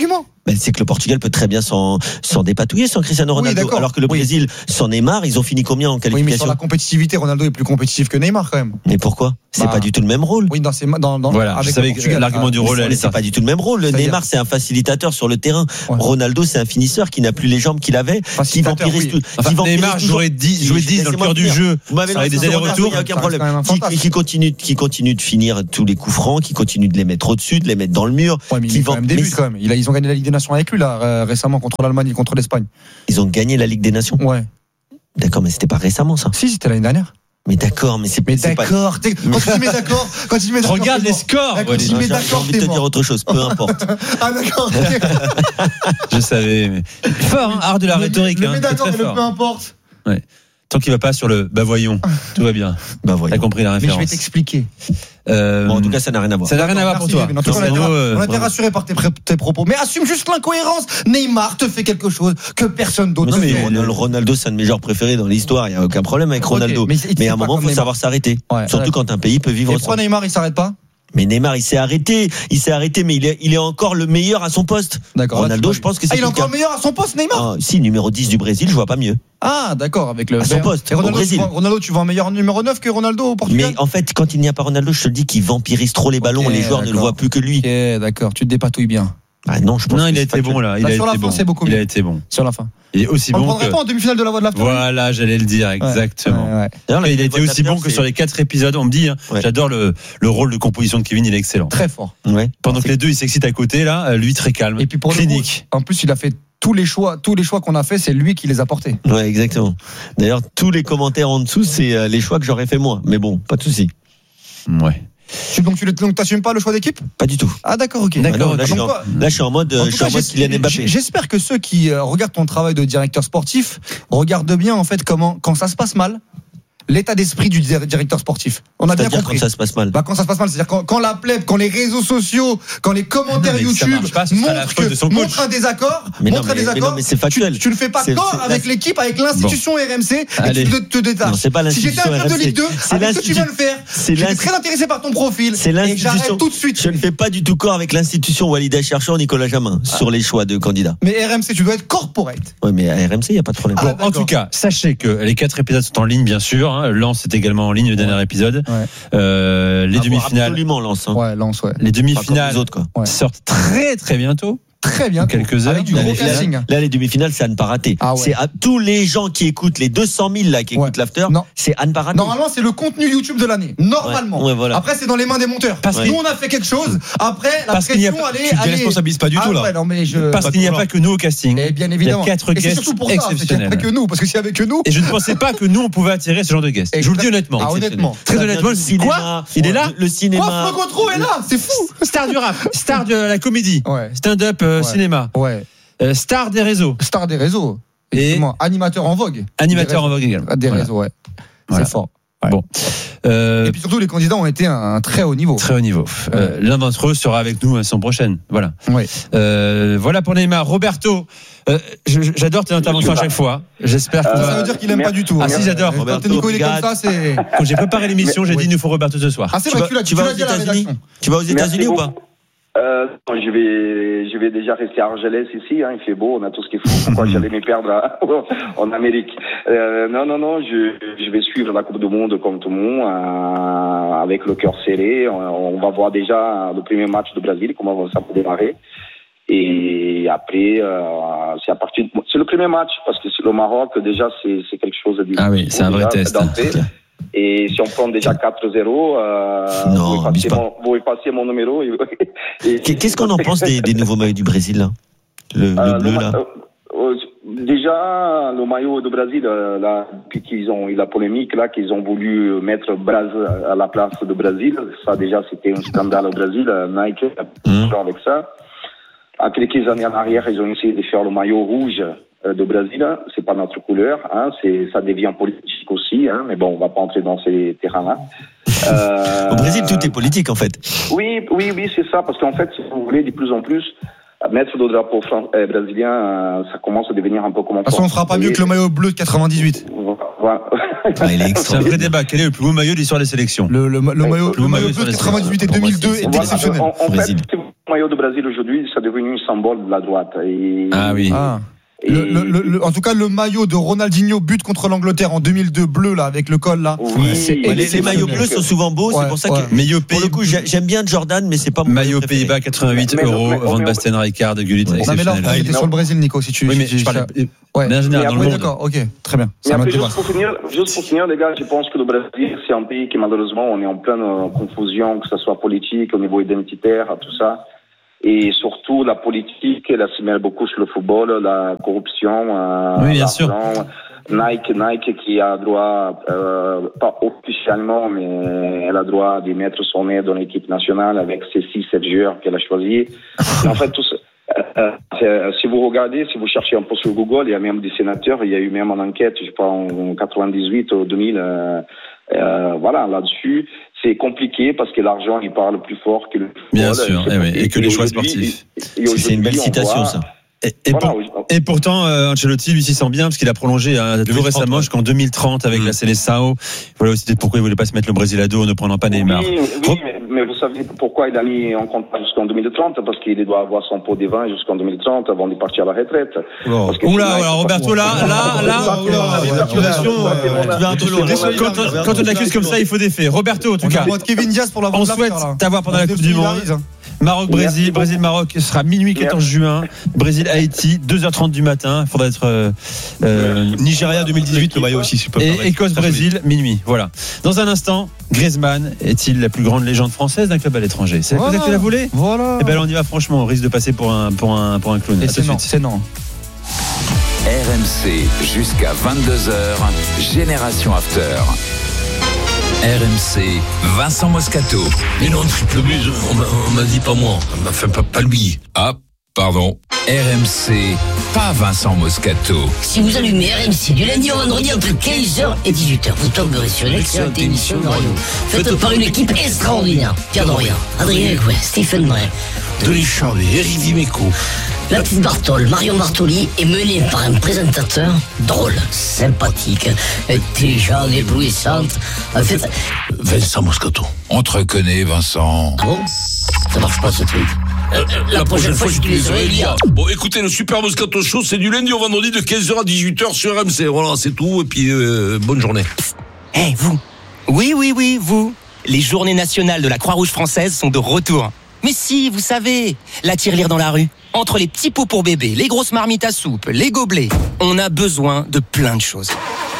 Ben, c'est que le Portugal peut très bien s'en, s'en dépatouiller sans Cristiano Ronaldo. Oui, alors que le oui. Brésil, sans Neymar, ils ont fini combien en qualification? Oui, mais sur la compétitivité, Ronaldo est plus compétitif que Neymar quand même. Mais pourquoi? C'est bah, pas du tout le même rôle. Oui, dans ces, dans, dans, voilà, avec je savais que l'argument du rôle, mais c'est pas du tout le même rôle. Le Neymar, c'est un facilitateur sur le terrain. Ouais. Ronaldo, c'est un finisseur qui n'a plus les jambes qu'il avait, qui vampirise oui. tout. Enfin, qui Neymar jouerait dix, jouait dix dans le cœur du jeu. Avec des allers-retours, il n'y a aucun problème. Qui, qui continue, qui continue de finir tous les coups francs, qui continue de les mettre au-dessus, de les mettre dans le mur. Ouais, mais qui il quand même des buts quand même. Ils ont gagné la Ligue des Nations avec lui là récemment contre l'Allemagne et contre l'Espagne. Ils ont gagné la Ligue des Nations. Ouais. D'accord, mais c'était pas récemment ça. Si, c'était l'année dernière. Mais d'accord, mais c'est mais c'est d'accord. Pas... Quand tu dis mais d'accord, quand tu dis mais d'accord. Regarde les scores. Quand tu dis mais d'accord, j'ai envie de te dire autre chose, peu importe. Ah d'accord. Je savais. Mais... Fort, hein, art de la le, rhétorique. Le, hein, mais d'accord, mais le peu importe. Ouais. Tant qu'il va pas sur le bah voyons, tout va bien. Bah voyons. T'as compris la référence. Mais je vais t'expliquer. Euh, bon, en tout cas, ça n'a rien à voir. Ça n'a rien à voir pour toi. En tout cas, on a été rassuré par tes, tes propos. Mais assume juste l'incohérence. Neymar te fait quelque chose que personne d'autre ne fait. Mais Ronaldo, c'est un de mes joueurs préférés dans l'histoire. Il n'y a aucun problème avec Ronaldo. Okay, mais, mais à un moment, il faut savoir s'arrêter. Ouais, surtout ouais. quand un pays peut vivre. Et pourquoi Neymar, il s'arrête pas? Mais Neymar, il s'est arrêté, il s'est arrêté, mais il est, il est encore le meilleur à son poste. D'accord. Ronaldo, je pense que c'est. Ah, il est encore le meilleur à son poste, Neymar. Ah, si, numéro dix du Brésil, je vois pas mieux. Ah, d'accord, avec le. À son poste. Et Ronaldo, au Brésil. Tu vois, Ronaldo, tu vois un meilleur numéro neuf que Ronaldo au Portugal. Mais en fait, quand il n'y a pas Ronaldo, je te le dis qu'il vampirise trop les ballons, okay, les joueurs d'accord. ne le voient plus que lui. Ok, d'accord, tu te dépatouilles bien. Ah non, je pense. Non, il a été bon là. Il bah, a sur été la bon. fin, c'est beaucoup mieux. Il a été bon. Sur la fin. Il est aussi on bon. On ne prendrait que... pas en demi-finale de la voix de l'after. Voilà, j'allais le dire exactement. Ouais, ouais. D'ailleurs, là, il a été aussi bon que sur les quatre épisodes. On me dit, hein, ouais. j'adore le, le rôle de composition de Kevin, il est excellent. Très fort. Ouais. Pendant que les deux ils s'excitent à côté, là, lui très calme. Et puis pour clinique. Le coup, en plus, il a fait tous les choix, tous les choix qu'on a fait, c'est lui qui les a portés. Ouais, exactement. D'ailleurs, tous les commentaires en dessous, c'est les choix que j'aurais fait moi. Mais bon, pas de souci. Ouais. Tu, donc tu donc t'assumes pas le choix d'équipe? Pas du tout. Ah d'accord, ok. D'accord. Là, je suis en, là, je suis en mode, en je suis en mode Kylian Mbappé. J'espère que ceux qui euh, regardent ton travail de directeur sportif regardent bien en fait comment quand ça se passe mal. L'état d'esprit du directeur sportif. On a bien compris. Quand ça se passe mal. Bah, quand ça se passe mal, c'est-à-dire quand, quand la plèbe, quand les réseaux sociaux, quand les commentaires non, YouTube pas, montrent, que, montrent un désaccord, mais montrent non, mais, un désaccord. Mais non, mais c'est factuel. Tu, tu ne fais pas corps avec la... l'équipe, avec l'institution bon. R M C, Allez. et tu te, te détaches. Non, c'est pas l'institution si j'étais un club de Ligue deux, c'est avec ce que tu viens de faire, j'étais très intéressé par ton profil. C'est l'institution. Et j'arrête tout de suite. Je ne fais pas du tout corps avec l'institution Walida Chercheur, Nicolas Jamin, ah. sur les choix de candidats. Mais R M C, tu dois être corporate. Oui, mais à R M C, il n'y a pas de problème. Ah, bon, en tout cas, sachez que les quatre épisodes sont en ligne, bien sûr. Hein. Lens est également en ligne, le dernier ouais. épisode. Ouais. Euh, les ah, demi-finales. Absolument, Lens. Hein. Ouais, Lens, ouais. Les demi-finales les autres, quoi. sortent très très bientôt. Très bien. Quelques heures. Avec du gros casting. Là, là, les demi-finales, c'est à ne pas rater. Ah ouais. C'est à tous les gens qui écoutent, les deux cent mille là, qui écoutent ouais. l'after, c'est à ne pas rater. Normalement, c'est le contenu YouTube de l'année. Normalement. Ouais. Ouais, voilà. Après, c'est dans les mains des monteurs. Parce que nous, on a fait quelque chose. Après, la Parce pression, a... allez. Tu ne responsabilises pas du ah, tout, là. Ouais, non, mais je... Parce qu'il n'y a pas que nous au casting. Et bien évidemment. Il y a quatre guests exceptionnels. Il n'y a pas que nous. Parce que s'il y avait que nous. Et je ne pensais pas que nous, on pouvait attirer ce genre de guests. Je vous le dis honnêtement. Ah, honnêtement. Très honnêtement, je me dis quoi? Il est là? Le cinéma. Quoi, Franck Otro est là? C'est fou. Star du rap. Star de la comédie. Stand-up cinéma. Ouais. Euh, star des réseaux. Star des réseaux. Et animateur en vogue. Animateur en vogue également. Des réseaux, voilà. ouais. Voilà. C'est fort. Ouais. Bon. Euh, et puis surtout, les candidats ont été un, un très haut niveau. Très haut niveau. Ouais. Euh, l'un d'entre eux sera avec nous la semaine prochaine. Voilà. Ouais. Euh, voilà pour Neymar. Roberto, euh, j'adore tes interventions à chaque fois. J'espère que. Euh, ça veut dire qu'il aime pas du tout. Ah si, j'adore. Quand Nico il est comme ça, c'est. Quand j'ai préparé l'émission, j'ai dit il nous faut Roberto ce soir. Ah c'est vrai, tu vas aux États-Unis. Tu vas aux États-Unis ou pas? Euh, je vais, je vais déjà rester à Argelès ici. Hein, il fait beau, on a tout ce qu'il faut. Pourquoi j'allais me perdre à, en Amérique? euh, Non, non, non. Je, je vais suivre la Coupe du Monde comme tout le monde, euh, avec le cœur serré. On, on va voir déjà le premier match du Brésil, comment ça va démarrer. Et après, euh, c'est à partir. De, c'est le premier match parce que c'est le Maroc. Déjà, c'est, c'est quelque chose de différent. Ah oui, c'est un vrai déjà, test. Et si on prend déjà quatre zéro, euh, non, vous, effacez mon, vous effacez mon numéro. Et, et, Qu'est-ce qu'on en pense des, des nouveaux maillots du Brésil là? Le, le euh, bleu le, là euh, Déjà, le maillot du Brésil, euh, là, depuis qu'ils ont eu la polémique là, qu'ils ont voulu mettre Braz à la place du Brésil, ça déjà c'était un scandale au Brésil. Nike a mmh. avec ça. À quelques années en arrière, ils ont essayé de faire le maillot rouge de Brésil, c'est pas notre couleur, hein, c'est, ça devient politique aussi, hein, mais bon, on va pas entrer dans ces terrains-là. Euh, Au Brésil, tout est politique en fait. Oui, oui, oui, c'est ça, parce qu'en fait, si vous voulez, de plus en plus, mettre le drapeau euh, brésilien, euh, ça commence à devenir un peu comme. De toute façon, on fera pas mieux que le maillot bleu de quatre-vingt-dix-huit. Voilà. Ah, il est c'est un vrai débat. Quel est le plus beau maillot de l'histoire de sélection? Le, le, le, le maillot, le maillot bleu de quatre-vingt-dix-huit et deux mille deux est exceptionnel. En, en fait, maillot du Brésil aujourd'hui, c'est devenu un symbole de la droite. Et... Ah oui. Ah. Et... Le, le, le, en tout cas, le maillot de Ronaldinho but contre l'Angleterre en deux mille deux, bleu là, avec le col là. Oui, c'est, les, les maillots bleus sont souvent beaux, ouais, c'est pour ça ouais. que. Maillot pour le coup, j'aime bien Jordan, mais c'est pas mon maillot Pays-Bas quatre-vingt-huit euros, Van Basten, Rijkaard, Gullit. Non mais là, on était sur le Brésil, Nico, si tu. Oui, mais je parle. Ouais, bien général, dans le monde. D'accord, ok, très bien. Mais après, juste, pour finir, juste pour finir, les gars, je pense que le Brésil, c'est un pays qui malheureusement, on est en pleine confusion, que ce soit politique, au niveau identitaire, tout ça. Et surtout, la politique, elle se met beaucoup sur le football, la corruption, euh, oui, bien sûr. Nike, Nike qui a droit, euh, pas officiellement, mais elle a droit d'y mettre son nez dans l'équipe nationale avec ses six, sept joueurs qu'elle a choisis. En fait, tout ça, euh, euh, si vous regardez, si vous cherchez un peu sur Google, il y a même des sénateurs, il y a eu même une enquête, je crois, en quatre-vingt-dix-huit ou deux mille, euh, euh, voilà, là-dessus. C'est compliqué parce que l'argent, il parle plus fort que le football. Bien sûr, et, oui, et que et les choix sportifs. Et, et c'est une belle citation, voit, ça. Et, et, voilà, pour, oui. et pourtant, euh, Ancelotti, lui, s'y sent bien, parce qu'il a prolongé hein, tout récemment ouais. jusqu'en deux mille trente avec mmh. la Seleção. Voilà aussi pourquoi il voulait pas se mettre le Brésil à dos en ne prenant pas Neymar. Oui, oui mais, mais vous savez pourquoi il a mis en contrat jusqu'en deux mille trente? Parce qu'il doit avoir son pot de vin jusqu'en deux mille trente avant de partir à la retraite. Oh. Oula, oula, Roberto, là, là, là, quand on accuse comme ça, il faut des faits. Roberto, en tout cas, Kevin Diaz pour on souhaite t'avoir pendant la Coupe du Monde. Maroc-Brésil, Brésil-Maroc sera minuit quatorze juin, Brésil-Haïti, deux heures trente du matin, il faudra être euh, euh, Nigeria deux mille dix-huit, le maillot aussi, super. Et Écosse-Brésil, minuit, voilà. Dans un instant, Griezmann est-il la plus grande légende française d'un club à l'étranger? C'est voilà. Vous que tu la voulais? Voilà. Eh ben on y va franchement, on risque de passer pour un, pour un, pour un clown. Et c'est non, c'est non. R M C jusqu'à vingt-deux heures, Génération After. R M C, Vincent Moscato. Mais non, triple but, on m'a, on m'a dit pas moi. Enfin, pas, pas lui. Ah, pardon. R M C, pas Vincent Moscato. Si vous allumez R M C du lundi au vendredi entre quinze heures et dix-huit heures, vous tomberez sur une excellente émission de radio faite par une équipe extraordinaire. Pierre Dorian, Adrien Gouin, Stephen Bray, Denis Charvet, Eric Dimeco, la petite Bartoli, Marion Bartoli est menée par un présentateur drôle, sympathique, intelligent, éblouissante. En fait, Vincent Moscato. On te reconnaît, Vincent. Ah bon? Ça marche pas ce truc. Euh, la, la prochaine, prochaine fois, je te les aurais dit. Bon, écoutez, le Super Moscato Show, c'est du lundi au vendredi de quinze heures à dix-huit heures sur R M C. Voilà, c'est tout. Et puis, euh, bonne journée. Eh, hey, vous. Oui, oui, oui, vous. Les journées nationales de la Croix-Rouge française sont de retour. Mais si, vous savez, la tirelire dans la rue. Entre les petits pots pour bébé, les grosses marmites à soupe, les gobelets, on a besoin de plein de choses.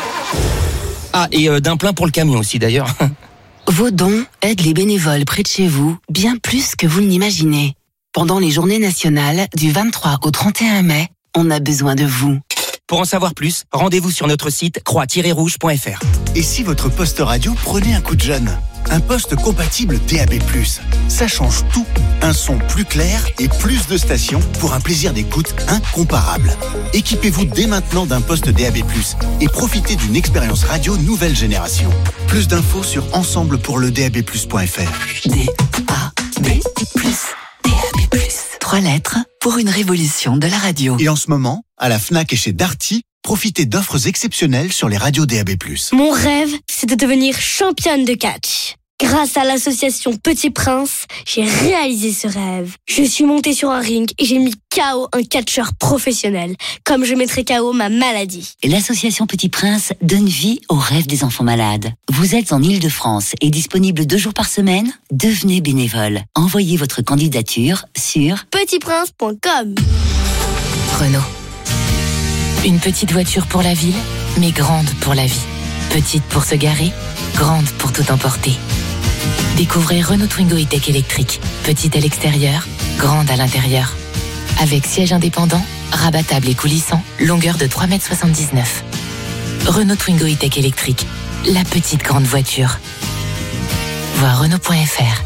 Ah, et euh, d'un plein pour le camion aussi, d'ailleurs. Vos dons aident les bénévoles près de chez vous, bien plus que vous ne l'imaginez. Pendant les journées nationales, du vingt-trois au trente et un mai, on a besoin de vous. Pour en savoir plus, rendez-vous sur notre site croix tiret rouge point f r. Et si votre poste radio prenait un coup de jeune? Un poste compatible D A B plus. Ça change tout. Un son plus clair et plus de stations pour un plaisir d'écoute incomparable. Équipez-vous dès maintenant d'un poste D A B plus et profitez d'une expérience radio nouvelle génération. Plus d'infos sur ensemble pour le D A B plus point f r. D A B plus. D A B plus. Trois lettres pour une révolution de la radio. Et en ce moment, à la Fnac et chez Darty, profitez d'offres exceptionnelles sur les radios D A B plus. Mon rêve, c'est de devenir championne de catch. Grâce à l'association Petit Prince, j'ai réalisé ce rêve. Je suis montée sur un ring et j'ai mis K O un catcheur professionnel, comme je mettrai K O ma maladie. L'association Petit Prince donne vie aux rêves des enfants malades. Vous êtes en Île-de-France et disponible deux jours par semaine? Devenez bénévole. Envoyez votre candidature sur petit prince point com. Renault. Une petite voiture pour la ville, mais grande pour la vie. Petite pour se garer, grande pour tout emporter. Découvrez Renault Twingo E-Tech électrique. Petite à l'extérieur, grande à l'intérieur. Avec siège indépendant, rabattable et coulissant, longueur de trois mètres soixante-dix-neuf. Renault Twingo E-Tech électrique, la petite grande voiture. Voir Renault point f r.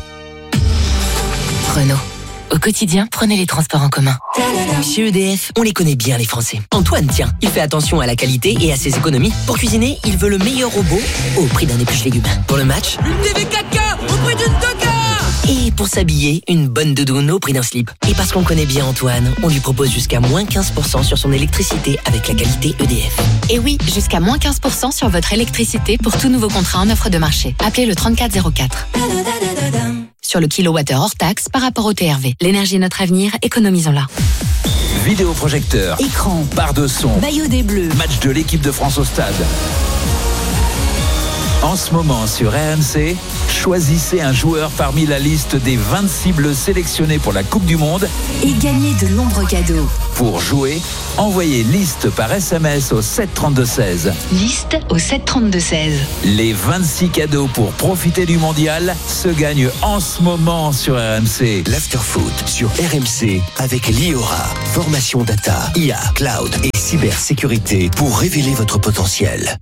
Renault. Au quotidien, prenez les transports en commun. Chez E D F, on les connaît bien les Français. Antoine, tiens, il fait attention à la qualité et à ses économies. Pour cuisiner, il veut le meilleur robot au prix d'un épluche légumes. Pour le match, une T V quatre K au prix d'une toca. Et pour s'habiller, une bonne doudoune au prix d'un slip. Et parce qu'on connaît bien Antoine, on lui propose jusqu'à moins quinze pour cent sur son électricité avec la qualité E D F. Et oui, jusqu'à moins quinze pour cent sur votre électricité pour tout nouveau contrat en offre de marché. Appelez le trente-quatre zéro quatre. sur le kilowattheure hors taxe par rapport au T R V. L'énergie est notre avenir, économisons-la. Vidéoprojecteur, Écran, barre de son, maillot des Bleus, match de l'équipe de France au stade. En ce moment sur R M C, choisissez un joueur parmi la liste des vingt-six Bleus sélectionnés pour la Coupe du Monde et gagnez de nombreux cadeaux. Pour jouer, envoyez liste par S M S au sept trente-deux seize. Liste au sept trente-deux seize. Les vingt-six cadeaux pour profiter du mondial se gagnent en ce moment sur R M C. L'Afterfoot sur R M C avec l'I O R A. Formation data, I A, cloud et cybersécurité pour révéler votre potentiel.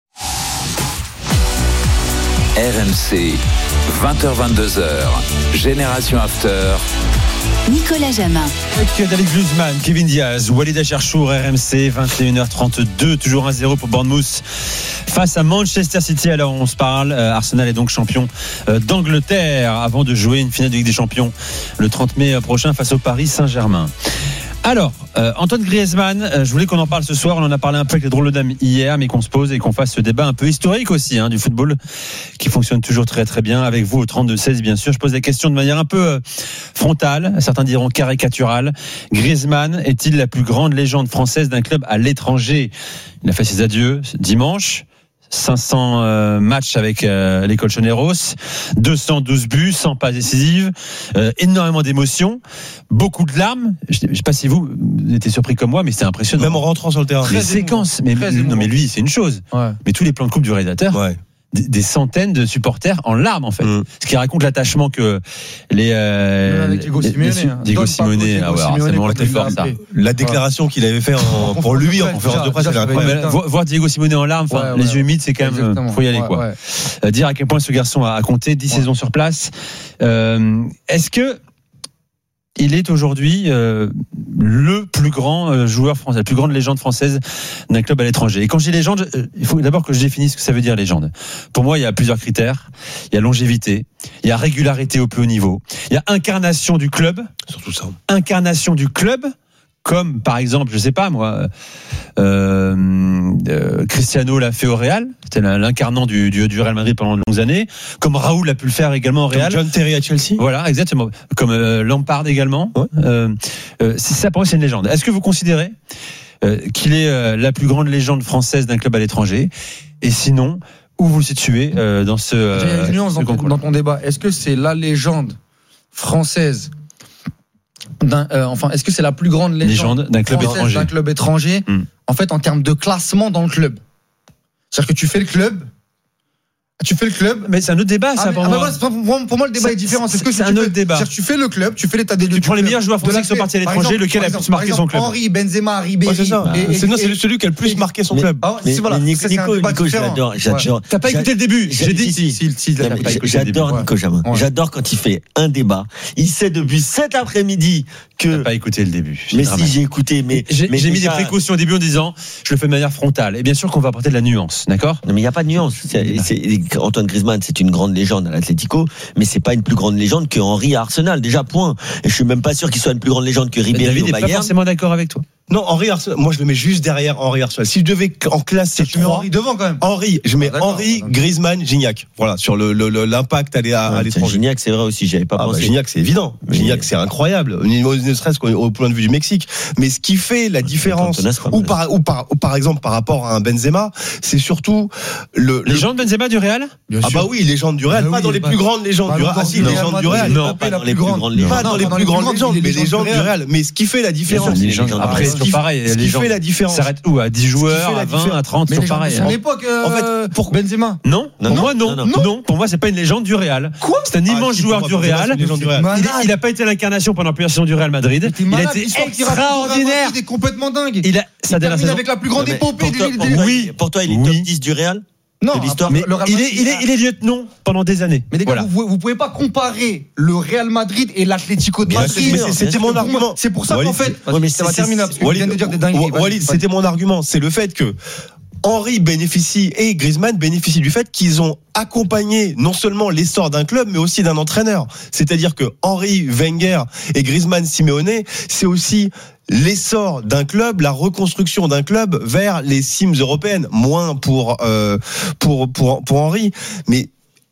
R M C, vingt heures vingt-deux heures, Génération After. Nicolas Jamin. Avec David Guzman, Kevin Diaz, Walid Acharchour, R M C, vingt et une heures trente-deux, toujours un zéro pour Bournemouth face à Manchester City. Alors on se parle, euh, Arsenal est donc champion euh, d'Angleterre avant de jouer une finale de Ligue des Champions le trente mai prochain face au Paris Saint-Germain. Alors, euh, Antoine Griezmann, euh, je voulais qu'on en parle ce soir. On en a parlé un peu avec les drôles de dames hier, mais qu'on se pose et qu'on fasse ce débat un peu historique aussi hein, du football qui fonctionne toujours très très bien avec vous au trente-deux seize bien sûr. Je pose la question de manière un peu euh, frontale, certains diront caricaturale. Griezmann est-il la plus grande légende française d'un club à l'étranger ? Il a fait ses adieux dimanche. cinq cents euh, matchs avec euh, les Colchoneros, deux cent douze buts, cent passes décisives, euh, énormément d'émotions, beaucoup de larmes. Je ne sais pas si vous, vous étiez surpris comme moi, mais c'était impressionnant. Même en rentrant sur le terrain. Les séquences, mais, non mais lui, c'est une chose. Ouais. Mais tous les plans de coupe du réalisateur. Ouais. Des, des centaines de supporters en larmes en fait, mmh. ce qui raconte l'attachement que les euh, avec Diego Simeone, les, hein. Diego Simeone, ah ouais, c'est vraiment le plus fort ça. La déclaration qu'il avait fait en, pour lui en conférence de presse, c'est incroyable. Voir, voir Diego Simeone en larmes, ouais, ouais, les ouais. yeux humides, c'est quand même Exactement. faut y aller ouais, quoi. Ouais. Euh, dire à quel point ce garçon a, a compté dix ouais. saisons sur place. Euh, est-ce que il est aujourd'hui euh, le plus grand euh, joueur français, la plus grande légende française d'un club à l'étranger. Et quand je dis légende, euh, il faut d'abord que je définisse ce que ça veut dire légende. Pour moi, il y a plusieurs critères. Il y a longévité, il y a régularité au plus haut niveau, il y a incarnation du club, surtout ça. Incarnation du club. Comme par exemple, je sais pas moi, euh, euh, Cristiano l'a fait au Real, c'était l'incarnant du, du, du Real Madrid pendant de longues années. Comme Raoul l'a pu le faire également au Real. Comme John Terry à Chelsea. Voilà, exactement. Comme euh, Lampard également. Ouais. Euh, euh, c'est ça pour moi, c'est une légende. Est-ce que vous considérez euh, qu'il est euh, la plus grande légende française d'un club à l'étranger ? Et sinon, où vous le situez euh, dans ce, euh, Il y a une nuance ce dans, concours dans ton débat. Est-ce que c'est la légende française d'un, euh, enfin, est-ce que c'est la plus grande légende, légende d'un club étranger, d'un club étranger mmh. en fait, en termes de classement dans le club. C'est-à-dire que tu fais le club, tu fais le club, mais c'est un autre débat, ça. Ah, pour, ah, moi. Bah, pour, pour moi, le débat c'est, est différent. C'est, c'est, que c'est un autre débat. C'est-à-dire que tu fais le club, tu fais l'état des lieux. Tu prends les meilleurs joueurs français qui sont partis à l'étranger, lequel a le plus marqué son club. Henry, Benzema, Ribéry. Ouais, c'est ça. Et, et, c'est, non, c'est celui qui a le plus marqué son club. Mais, mais, voilà, mais Nico, Nico, Nico j'adore, j'adore. T'as pas écouté le début. J'ai dit si, si, si. J'adore Nico Jamin. J'adore quand il fait un débat. Il sait depuis cet après-midi que. T'as pas écouté le début. Mais si, j'ai écouté, mais. J'ai mis des précautions au début en disant, je le fais de manière frontale. Et bien sûr qu'on va apporter de la nuance, d'accord? Non, mais il n'y a pas de nuance. Antoine Griezmann, c'est une grande légende à l'Atlético, mais c'est pas une plus grande légende que Henry à Arsenal, déjà point. Et je suis même pas sûr qu'il soit une plus grande légende que Ribéry au Bayern. David n'est pas forcément d'accord avec toi. Non, Henry Arsenal, moi je le mets juste derrière Henry Arsenal. Si je devais en classer tu mets Henry devant quand même. Henry, je mets ah, Henry, Griezmann, Gignac. Voilà, sur le, le, le l'impact aller à, ouais, à l'étranger. Gignac, c'est vrai aussi, j'avais pas ah, pensé. Bah, Gignac, c'est évident. Mais... Gignac, c'est incroyable. Ne serait-ce qu'au point de vue du Mexique. Mais ce qui fait la différence, ou par, ou par, ou par exemple par rapport à un Benzema, c'est surtout le. Légende le... Benzema du Real? Ah bah oui, légende du Real, pas dans les plus grandes légendes du Real. Ah si, légende du Real. Non, pas dans les plus grandes légendes. Pas dans les plus grandes légendes, mais légende du Real. Mais ce qui fait la différence. Après, c'est pareil. Ce qui fait la différence. Ça s'arrête où? À dix joueurs, à vingt, à trente, c'est pareil. À l'époque, en fait, pour Benzema. Non, pour moi, non. Non, pour moi, c'est pas une légende du Real. Quoi? C'est un immense joueur du Real. Il a pas été l'incarnation pendant plusieurs saisons du Real Madrid. Il a été extraordinaire. Il est complètement dingue. Il a, ça termine avec la plus grande épopée. Oui, pour toi, il est top dix du Real? Non, l'histoire. Mais il est, il est, il est lieutenant pendant des années. Mais les gars, voilà. vous, vous pouvez pas comparer le Real Madrid et l'Atlético de Madrid. Mais c'était mon argument. C'est pour ça qu'en fait, ouais, mais ça va terminer parce que je viens de dire des dingueries. Walid, c'était mon argument. C'est le fait que Henry bénéficie et Griezmann bénéficient du fait qu'ils ont accompagné non seulement l'essor d'un club, mais aussi d'un entraîneur. C'est-à-dire que Henry, Wenger et Griezmann, Simeone, c'est aussi l'essor d'un club, la reconstruction d'un club vers les cimes européennes. Moins pour euh, pour pour pour Henry, mais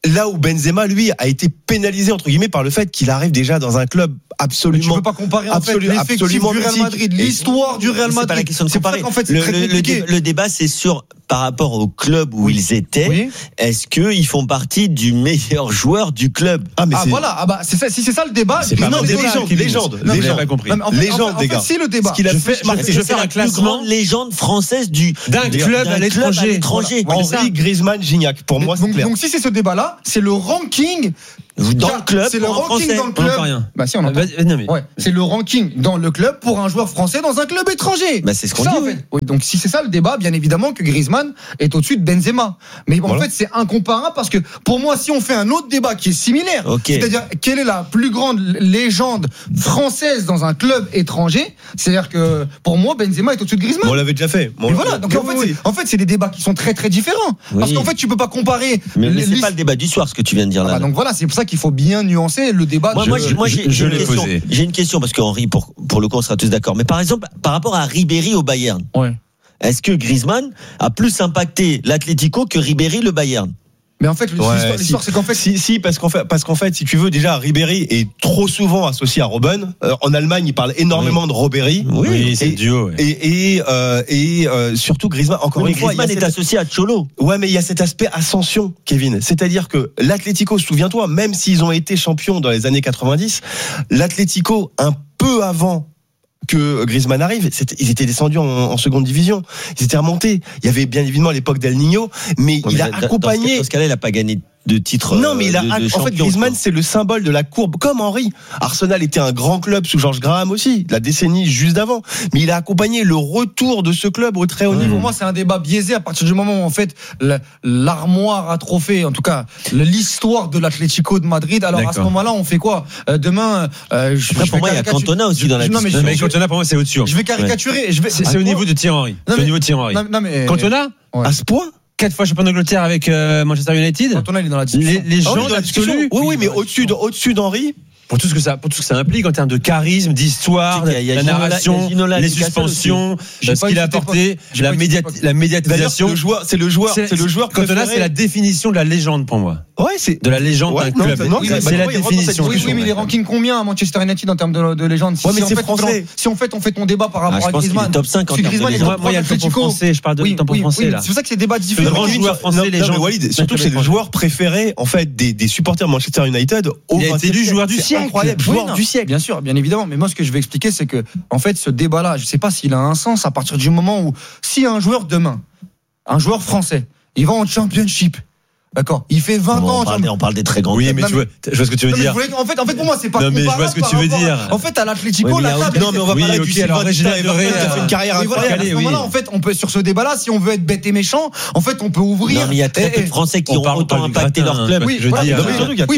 là où Benzema, lui, a été pénalisé entre guillemets par le fait qu'il arrive déjà dans un club absolument. Mais tu peux pas comparer en fait l'effectif du Real Madrid, l'histoire du Real Madrid. C'est pas la question de comparer. C'est pour ça qu'en fait, c'est le, très le, compliqué. le, le débat, c'est sur par rapport au club où oui. ils étaient. Oui. Est-ce qu'ils font partie du meilleur joueur du club? Ah, mais ah voilà, ah bah c'est ça, si c'est ça le débat. C'est pas non, des légendes, légende, légende. légende. Pas compris. En fait, légende, en fait, des gars. C'est le débat. Ce qu'il a fait, je, je fais un classement légende française du d'un club à l'étranger. Henry, Griezmann, Gignac. Pour moi, c'est clair. Donc si c'est ce débat-là, c'est le ranking. Dans le club, c'est le ranking français. dans le club. On rien. Bah si on entend. Non, mais... ouais, c'est le ranking dans le club pour un joueur français dans un club étranger. Bah c'est ce qu'on ça, dit. En fait. Oui, donc si c'est ça le débat, bien évidemment que Griezmann est au-dessus de Benzema. Mais en voilà. fait, c'est incomparable parce que pour moi, si on fait un autre débat qui est similaire, okay. c'est-à-dire quelle est la plus grande légende française dans un club étranger, c'est-à-dire que pour moi, Benzema est au-dessus de Griezmann. On l'avait déjà fait. Bon, voilà. Donc en fait, oui. en fait, c'est des débats qui sont très très différents. Oui. Parce qu'en fait, tu peux pas comparer. Mais, mais c'est pas le débat du soir ce que tu viens de dire là. Ah bah, donc voilà, c'est pour ça qu'il faut bien nuancer le débat. Moi, je, moi, j'ai, moi, j'ai, je, j'ai, je une question, j'ai une question parce qu'Henri, pour, pour le coup, on sera tous d'accord. Mais par exemple, par rapport à Ribéry au Bayern, ouais. est-ce que Griezmann a plus impacté l'Atlético que Ribéry le Bayern? Mais en fait, l'histoire, ouais, l'histoire si, c'est qu'en fait, si, si, parce qu'en fait, parce qu'en fait, si tu veux, déjà, Ribéry est trop souvent associé à Robben. Euh, en Allemagne, il parle énormément oui. de Ribéry. Oui, oui, c'est et, le duo. Ouais. Et, et, euh, et euh, surtout Griezmann. Encore oui, une fois, Griezmann est cette... associé à Cholo. Ouais, mais il y a cet aspect ascension, Kevin. C'est-à-dire que l'Atlético, souviens-toi, même s'ils ont été champions dans les années quatre-vingt-dix, l'Atlético, un peu avant que Griezmann arrive, c'était, ils étaient descendus en, en seconde division, ils étaient remontés. Il y avait bien évidemment à l'époque d'El Niño, mais ouais, il mais a dans, accompagné. Dans ce cas-là, il n'a pas gagné de titre. Non, mais il a. De, de en champion, fait, Griezmann, quoi. c'est le symbole de la courbe, comme Henry. Arsenal était un grand club sous George Graham aussi, la décennie juste d'avant. Mais il a accompagné le retour de ce club au très haut niveau. Pour moi, c'est un débat biaisé à partir du moment où, en fait, l'armoire à trophées, en tout cas, l'histoire de l'Atlético de Madrid. Alors, D'accord. à ce moment-là, on fait quoi euh, Demain, euh, je, Après, je pour moi, il y a Cantona aussi dans la liste. Non, mais, non, mais Cantona, pour moi, c'est au-dessus. Je vais caricaturer. Je vais, c'est, c'est au niveau de Thierry Henry. C'est au niveau de Thierry Henry. Non, mais. Cantona, ouais. à ce point? Quatre fois champion d'Angleterre avec euh, Manchester United. Cantona, il est dans la discussion. Les, les gens oh, absolus. Oui, oui, mais au-dessus, de, au-dessus d'Henry. Pour tout ce que ça, pour tout ce que ça implique en termes de charisme, d'histoire, il y a, il y a la Ginola, narration, Ginola, les suspensions, ce qu'il a apporté, la, média, la médiatisation. Le joueur, c'est le joueur, c'est, c'est le joueur. Cantona, c'est la définition de la légende pour moi. Ouais, c'est de la légende ouais, d'un club. Non, oui, c'est, c'est la définition. Oui, oui, mais les rankings combien à Manchester United en termes de, de légende? Si, ouais, mais si c'est fait, français. Si en fait on fait ton débat par rapport ah, à Griezmann, top cinq en termes de légende. Moi, il y a le tampon français. Je parle de tampon français là. C'est pour ça que c'est débat différent. Le grand joueur français, légende. Walid, surtout c'est le joueur préféré en fait des supporters de Manchester United. Il a été élu joueur du siècle. Incroyable, joueur du siècle. Bien sûr, bien évidemment. Mais moi, ce que je vais expliquer, c'est que en fait, ce débat-là, je sais pas s'il a un sens à partir du moment où si un joueur demain, un joueur français, il va en Championship. D'accord. Il fait vingt on ans. Parle, on parle des très grands. Oui, mais tu vois, je vois ce que tu veux dire. En fait, en fait, pour moi, c'est pas. Non, mais je vois ce que tu veux dire. En fait, à l'Atlético, oui, la table. Non, mais on va oui, parler okay, du Silva, alors Régina Devré a fait une carrière incroyable. À ce moment-là, en fait, on peut sur ce débat-là, si on veut être bête et méchant, en fait, on peut ouvrir. Non, mais il y a très peu de Français qui ont autant impacté leur club. Oui, je veux dire. Il y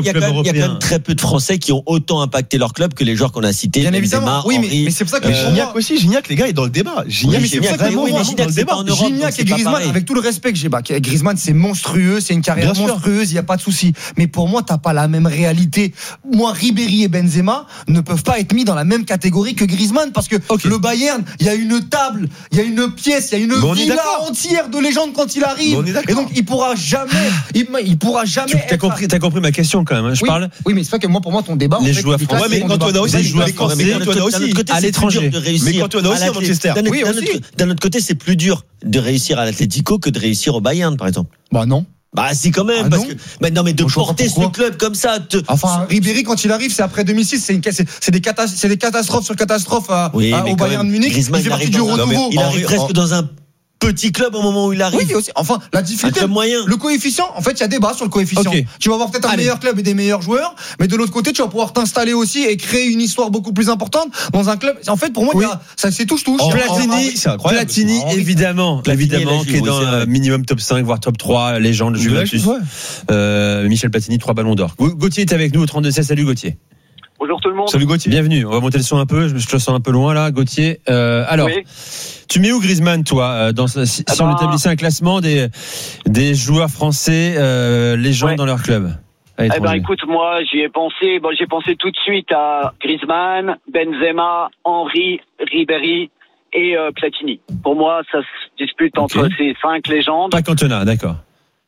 a quand même très peu de Français qui ont autant impacté leur club que les joueurs qu'on a cités. Bien évidemment. Oui, mais c'est pour ça que Gignac aussi, Gignac, les gars, est dans le débat. Gignac, c'est vraiment dans le débat. Gignac et Griezmann, avec tout le respect que j'ai, Griezmann, c'est monstrueux, c'est une carrière monstrueuse. Il n'y a pas de souci. Mais pour moi, t'as pas la même réalité. Moi, Ribéry et Benzema ne peuvent pas être mis dans la même catégorie que Griezmann parce que okay. le Bayern, il y a une table, il y a une pièce, il y a une bon, villa entière de légendes quand il arrive. Bon, et donc, il pourra jamais, il, il pourra jamais. Tu as compris, t'as compris ma question quand même. Hein, je oui, parle. Oui, mais c'est pas que moi, pour moi, ton débat. Les en fait, joueurs français. Ouais, mais quand on a aussi, les joueurs français, à l'étranger, mais quand on a aussi à Manchester. D'un autre côté, c'est plus dur de réussir à l'Atlético que de réussir au Bayern, par exemple. Bah non. Bah si quand même ah parce non. que bah non mais de Moi, porter ce club comme ça te... enfin Ribéry quand il arrive c'est après deux mille six c'est une c'est, c'est des catas, c'est des catastrophes sur catastrophes à, oui, à, au Bayern de Munich. Griezmann, il fait partie du renouveau. Il arrive presque dans un petit club au moment où il arrive. Oui, aussi. Enfin, la difficulté. Moyen. Le coefficient, en fait, il y a débat sur le coefficient. Okay. Tu vas avoir peut-être un Allez. meilleur club et des meilleurs joueurs, mais de l'autre côté, tu vas pouvoir t'installer aussi et créer une histoire beaucoup plus importante dans un club. En fait, pour moi, oui. il y a, ça, c'est touche-touche. Oh, Platini, c'est incroyable. Platini, oh, évidemment, Platini, évidemment, qui est dans un minimum top cinq, voire top trois, légende, Juventus. Ouais. Euh, Michel Platini, trois ballons d'or. Gauthier est avec nous au trente-deux seize. Salut Gauthier. Bonjour tout le monde. Salut Gauthier. Bienvenue. On va monter le son un peu. Je te sens un peu loin là, Gauthier. Euh, alors, oui. Tu mets où Griezmann, toi, dans, si, si ah ben... on établissait un classement des, des joueurs français euh, légendes ouais. dans leur club? Eh ben, écoute, moi, j'y ai pensé. Bon, j'ai pensé tout de suite à Griezmann, Benzema, Henry, Ribéry et euh, Platini. Pour moi, ça se dispute entre okay. ces cinq légendes. Pas Cantona, d'accord.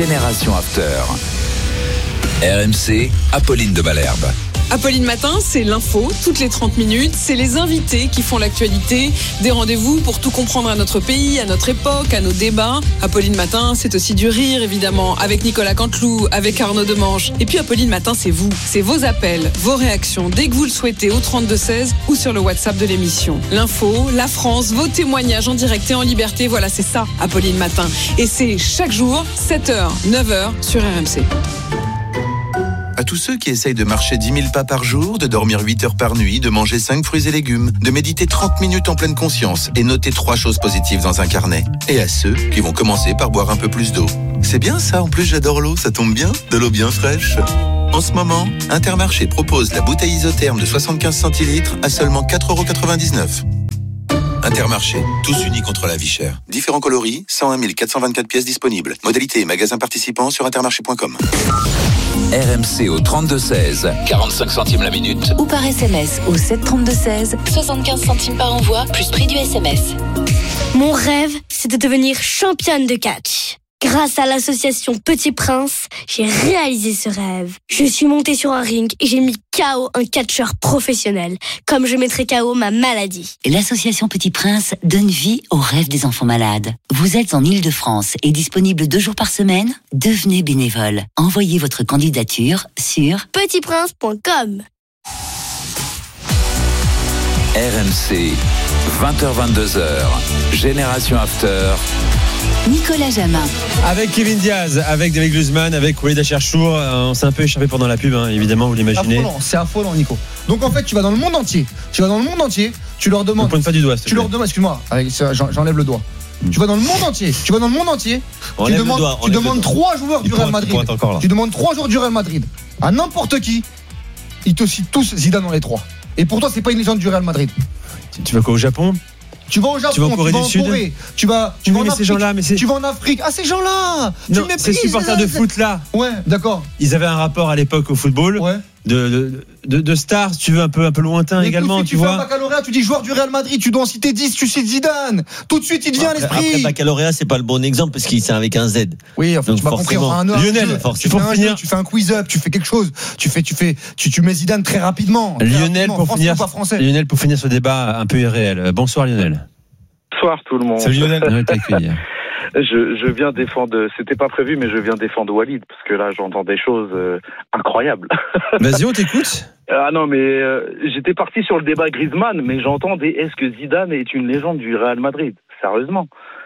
Génération After. R M C, Apolline de Malherbe. Apolline Matin, c'est l'info, toutes les trente minutes. C'est les invités qui font l'actualité. Des rendez-vous pour tout comprendre à notre pays, à notre époque, à nos débats. Apolline Matin, c'est aussi du rire, évidemment, avec Nicolas Canteloup, avec Arnaud Demange. Et puis Apolline Matin, c'est vous. C'est vos appels, vos réactions, dès que vous le souhaitez, au trente-deux seize ou sur le WhatsApp de l'émission. L'info, la France, vos témoignages en direct et en liberté. Voilà, c'est ça, Apolline Matin. Et c'est chaque jour, sept heures, neuf heures, sur R M C. À tous ceux qui essayent de marcher dix mille pas par jour, de dormir huit heures par nuit, de manger cinq fruits et légumes, de méditer trente minutes en pleine conscience et noter trois choses positives dans un carnet. Et à ceux qui vont commencer par boire un peu plus d'eau. C'est bien ça, en plus j'adore l'eau, ça tombe bien, de l'eau bien fraîche. En ce moment, Intermarché propose la bouteille isotherme de soixante-quinze centilitres à seulement quatre euros quatre-vingt-dix-neuf. Intermarché, tous unis contre la vie chère. Différents coloris, cent un mille quatre cent vingt-quatre pièces disponibles. Modalité et magasins participants sur intermarché point com. R M C au trente-deux seize, quarante-cinq centimes la minute. Ou par S M S au sept trente-deux seize, soixante-quinze centimes par envoi, plus prix du S M S. Mon rêve, c'est de devenir championne de catch. Grâce à l'association Petit Prince, j'ai réalisé ce rêve. Je suis montée sur un ring et j'ai mis K O un catcheur professionnel, comme je mettrai K O ma maladie. L'association Petit Prince donne vie aux rêves des enfants malades. Vous êtes en Île-de-France et disponible deux jours par semaine? Devenez bénévole. Envoyez votre candidature sur petit prince point com. R M C, vingt heures vingt-deux heures, Génération After. Nicolas Jamin. Avec Kevin Diaz, avec David Guzman, avec Walid Acharchour. On s'est un peu échappé pendant la pub, hein, évidemment, vous l'imaginez. C'est affolant, c'est affolant, Nico. Donc en fait, tu vas dans le monde entier. Tu vas dans le monde entier. Tu leur demandes. Ne pointe pas du doigt. Tu leur demandes. Excuse-moi. J'enlève le doigt. Mmh. Tu vas dans le monde entier. Tu vas dans le monde entier. On tu lève demandes, le doigt, tu demandes trois joueurs il du Real Madrid. Tu demandes trois joueurs du Real Madrid à n'importe qui. Ils te citent tous Zidane dans les trois. Et pour toi, c'est pas une légende du Real Madrid. Tu vas quoi, au Japon? Tu vas au Japon, tu vas en Corée tu vas du en Sud, Corée, tu vas, tu oui, vas en mais Afrique, ces gens-là, mais c'est... tu vas en Afrique. Ah, ces gens-là, non, ces supporters de foot là. Ouais, d'accord. Ils avaient un rapport à l'époque au football. Ouais. De, de, de, de stars, si tu veux, un peu, un peu lointain mais également. Si tu, tu vois. fais un baccalauréat, tu dis joueur du Real Madrid, tu dois en citer dix, tu cites Zidane. Tout de suite, il te vient à l'esprit. Après, baccalauréat, c'est pas le bon exemple parce qu'il c'est avec un Z. Oui, enfin, donc tu m'as compris. Enfin, un Lionel, jeu, tu, fais un jeu, tu fais un quiz up, tu fais quelque chose. Tu fais, tu fais, tu, tu mets Zidane très rapidement. Très Lionel, rapidement, pour finir, Lionel, pour finir ce débat un peu irréel. Bonsoir, Lionel. Bonsoir tout le monde. Salut Lionel. Je, je viens défendre, c'était pas prévu, mais je viens défendre Walid, parce que là, j'entends des choses euh, incroyables. Vas-y, on t'écoute. Ah non, mais euh, j'étais parti sur le débat Griezmann, mais j'entends des est-ce que Zidane est une légende du Real Madrid? Sérieusement.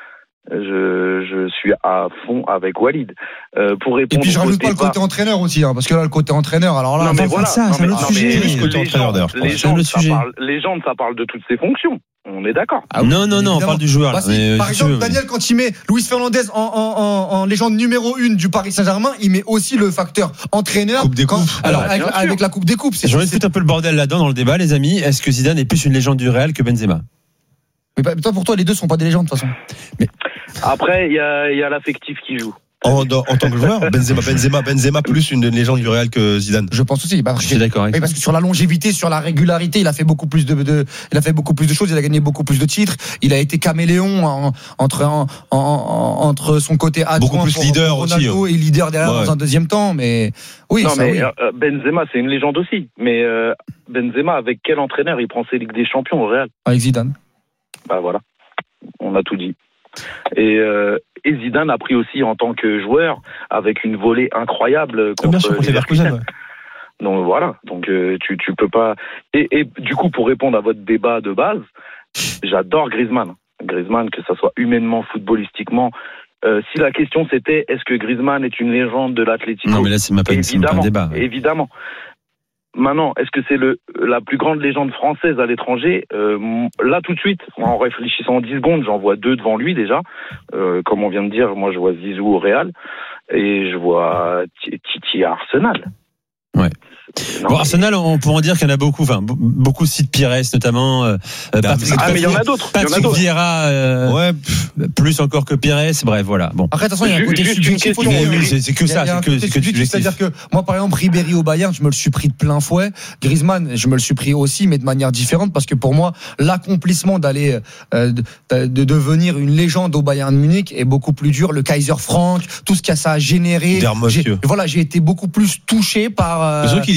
Je, je suis à fond avec Walid. Euh, pour répondre. Et puis je rajoute pas débat... le côté entraîneur aussi, hein, parce que là, le côté entraîneur, alors là, non, mais voilà, ça, non, c'est un autre sujet. Le côté entraîneur d'ailleurs. Légende, ça parle, légende, ça parle de toutes ses fonctions. On est d'accord. Ah, non, non, non, on parle du joueur. Bah, là, si, mais, par si exemple, veux, Daniel, mais... quand il met Luis Fernandez en, en, en, en légende numéro une du Paris Saint-Germain, il met aussi le facteur entraîneur. Coupe des quand, coupes. Alors, avec, avec la Coupe des Coupes. J'ai envie de foutre un peu le bordel là-dedans dans le débat, les amis. Est-ce que Zidane est plus une légende du Real que Benzema? Mais bah, toi, pour toi, les deux sont pas des légendes de toute façon. Mais... Après, il y a, y a l'affectif qui joue. En, en tant que joueur, Benzema, Benzema, Benzema plus une légende du Real que Zidane. Je pense aussi. Bah, je suis d'accord. Avec oui, parce que sur la longévité, sur la régularité, il a fait beaucoup plus de, de, il a fait beaucoup plus de choses. Il a gagné beaucoup plus de titres. Il a été caméléon en, entre en, en, en, entre son côté adjoint beaucoup plus leader Ronaldo aussi, et leader derrière ouais. dans un deuxième temps. Mais oui, non, ça, mais oui. euh, Benzema, c'est une légende aussi. Mais euh, Benzema, avec quel entraîneur il prend ses Ligues des Champions au Real? Avec Zidane. Bah voilà, on a tout dit. Et, euh, et Zidane a pris aussi en tant que joueur avec une volée incroyable contre sûr, les Leverkusen. Ouais. Donc voilà, donc euh, tu tu peux pas. Et, et du coup, pour répondre à votre débat de base, j'adore Griezmann. Griezmann, que ça soit humainement, footballistiquement. Euh, si la question c'était est-ce que Griezmann est une légende de l'Atlético? Non, mais là c'est même pas, évidemment, pas un débat. Ouais. Évidemment. Maintenant, est-ce que c'est le, la plus grande légende française à l'étranger? euh, Là, tout de suite, en réfléchissant en dix secondes, j'en vois deux devant lui déjà. Euh, comme on vient de dire, moi je vois Zizou au Real et je vois Titi à Arsenal. Ouais. Non, bon, Arsenal, on pourrait en dire qu'il y en a beaucoup, enfin beaucoup citent Pires notamment. Euh, Patrick, ah mais il y en a d'autres. Patrick Vieira, euh, ouais, pff, plus encore que Pires. Bref, voilà. Bon. Après, de toute façon, il y a un côté subjectif. Oui, oui, c'est, c'est que ça, c'est que, c'est que subjectif. C'est-à-dire que moi, par exemple, Ribéry au Bayern, je me le suis pris de plein fouet. Griezmann, je me le suis pris aussi, mais de manière différente, parce que pour moi, l'accomplissement d'aller euh, de, de devenir une légende au Bayern de Munich est beaucoup plus dur. Le Kaiser Frank, tout ce que ça a généré. J'ai, voilà, j'ai été beaucoup plus touché par. Euh, C'est sûr qu'il y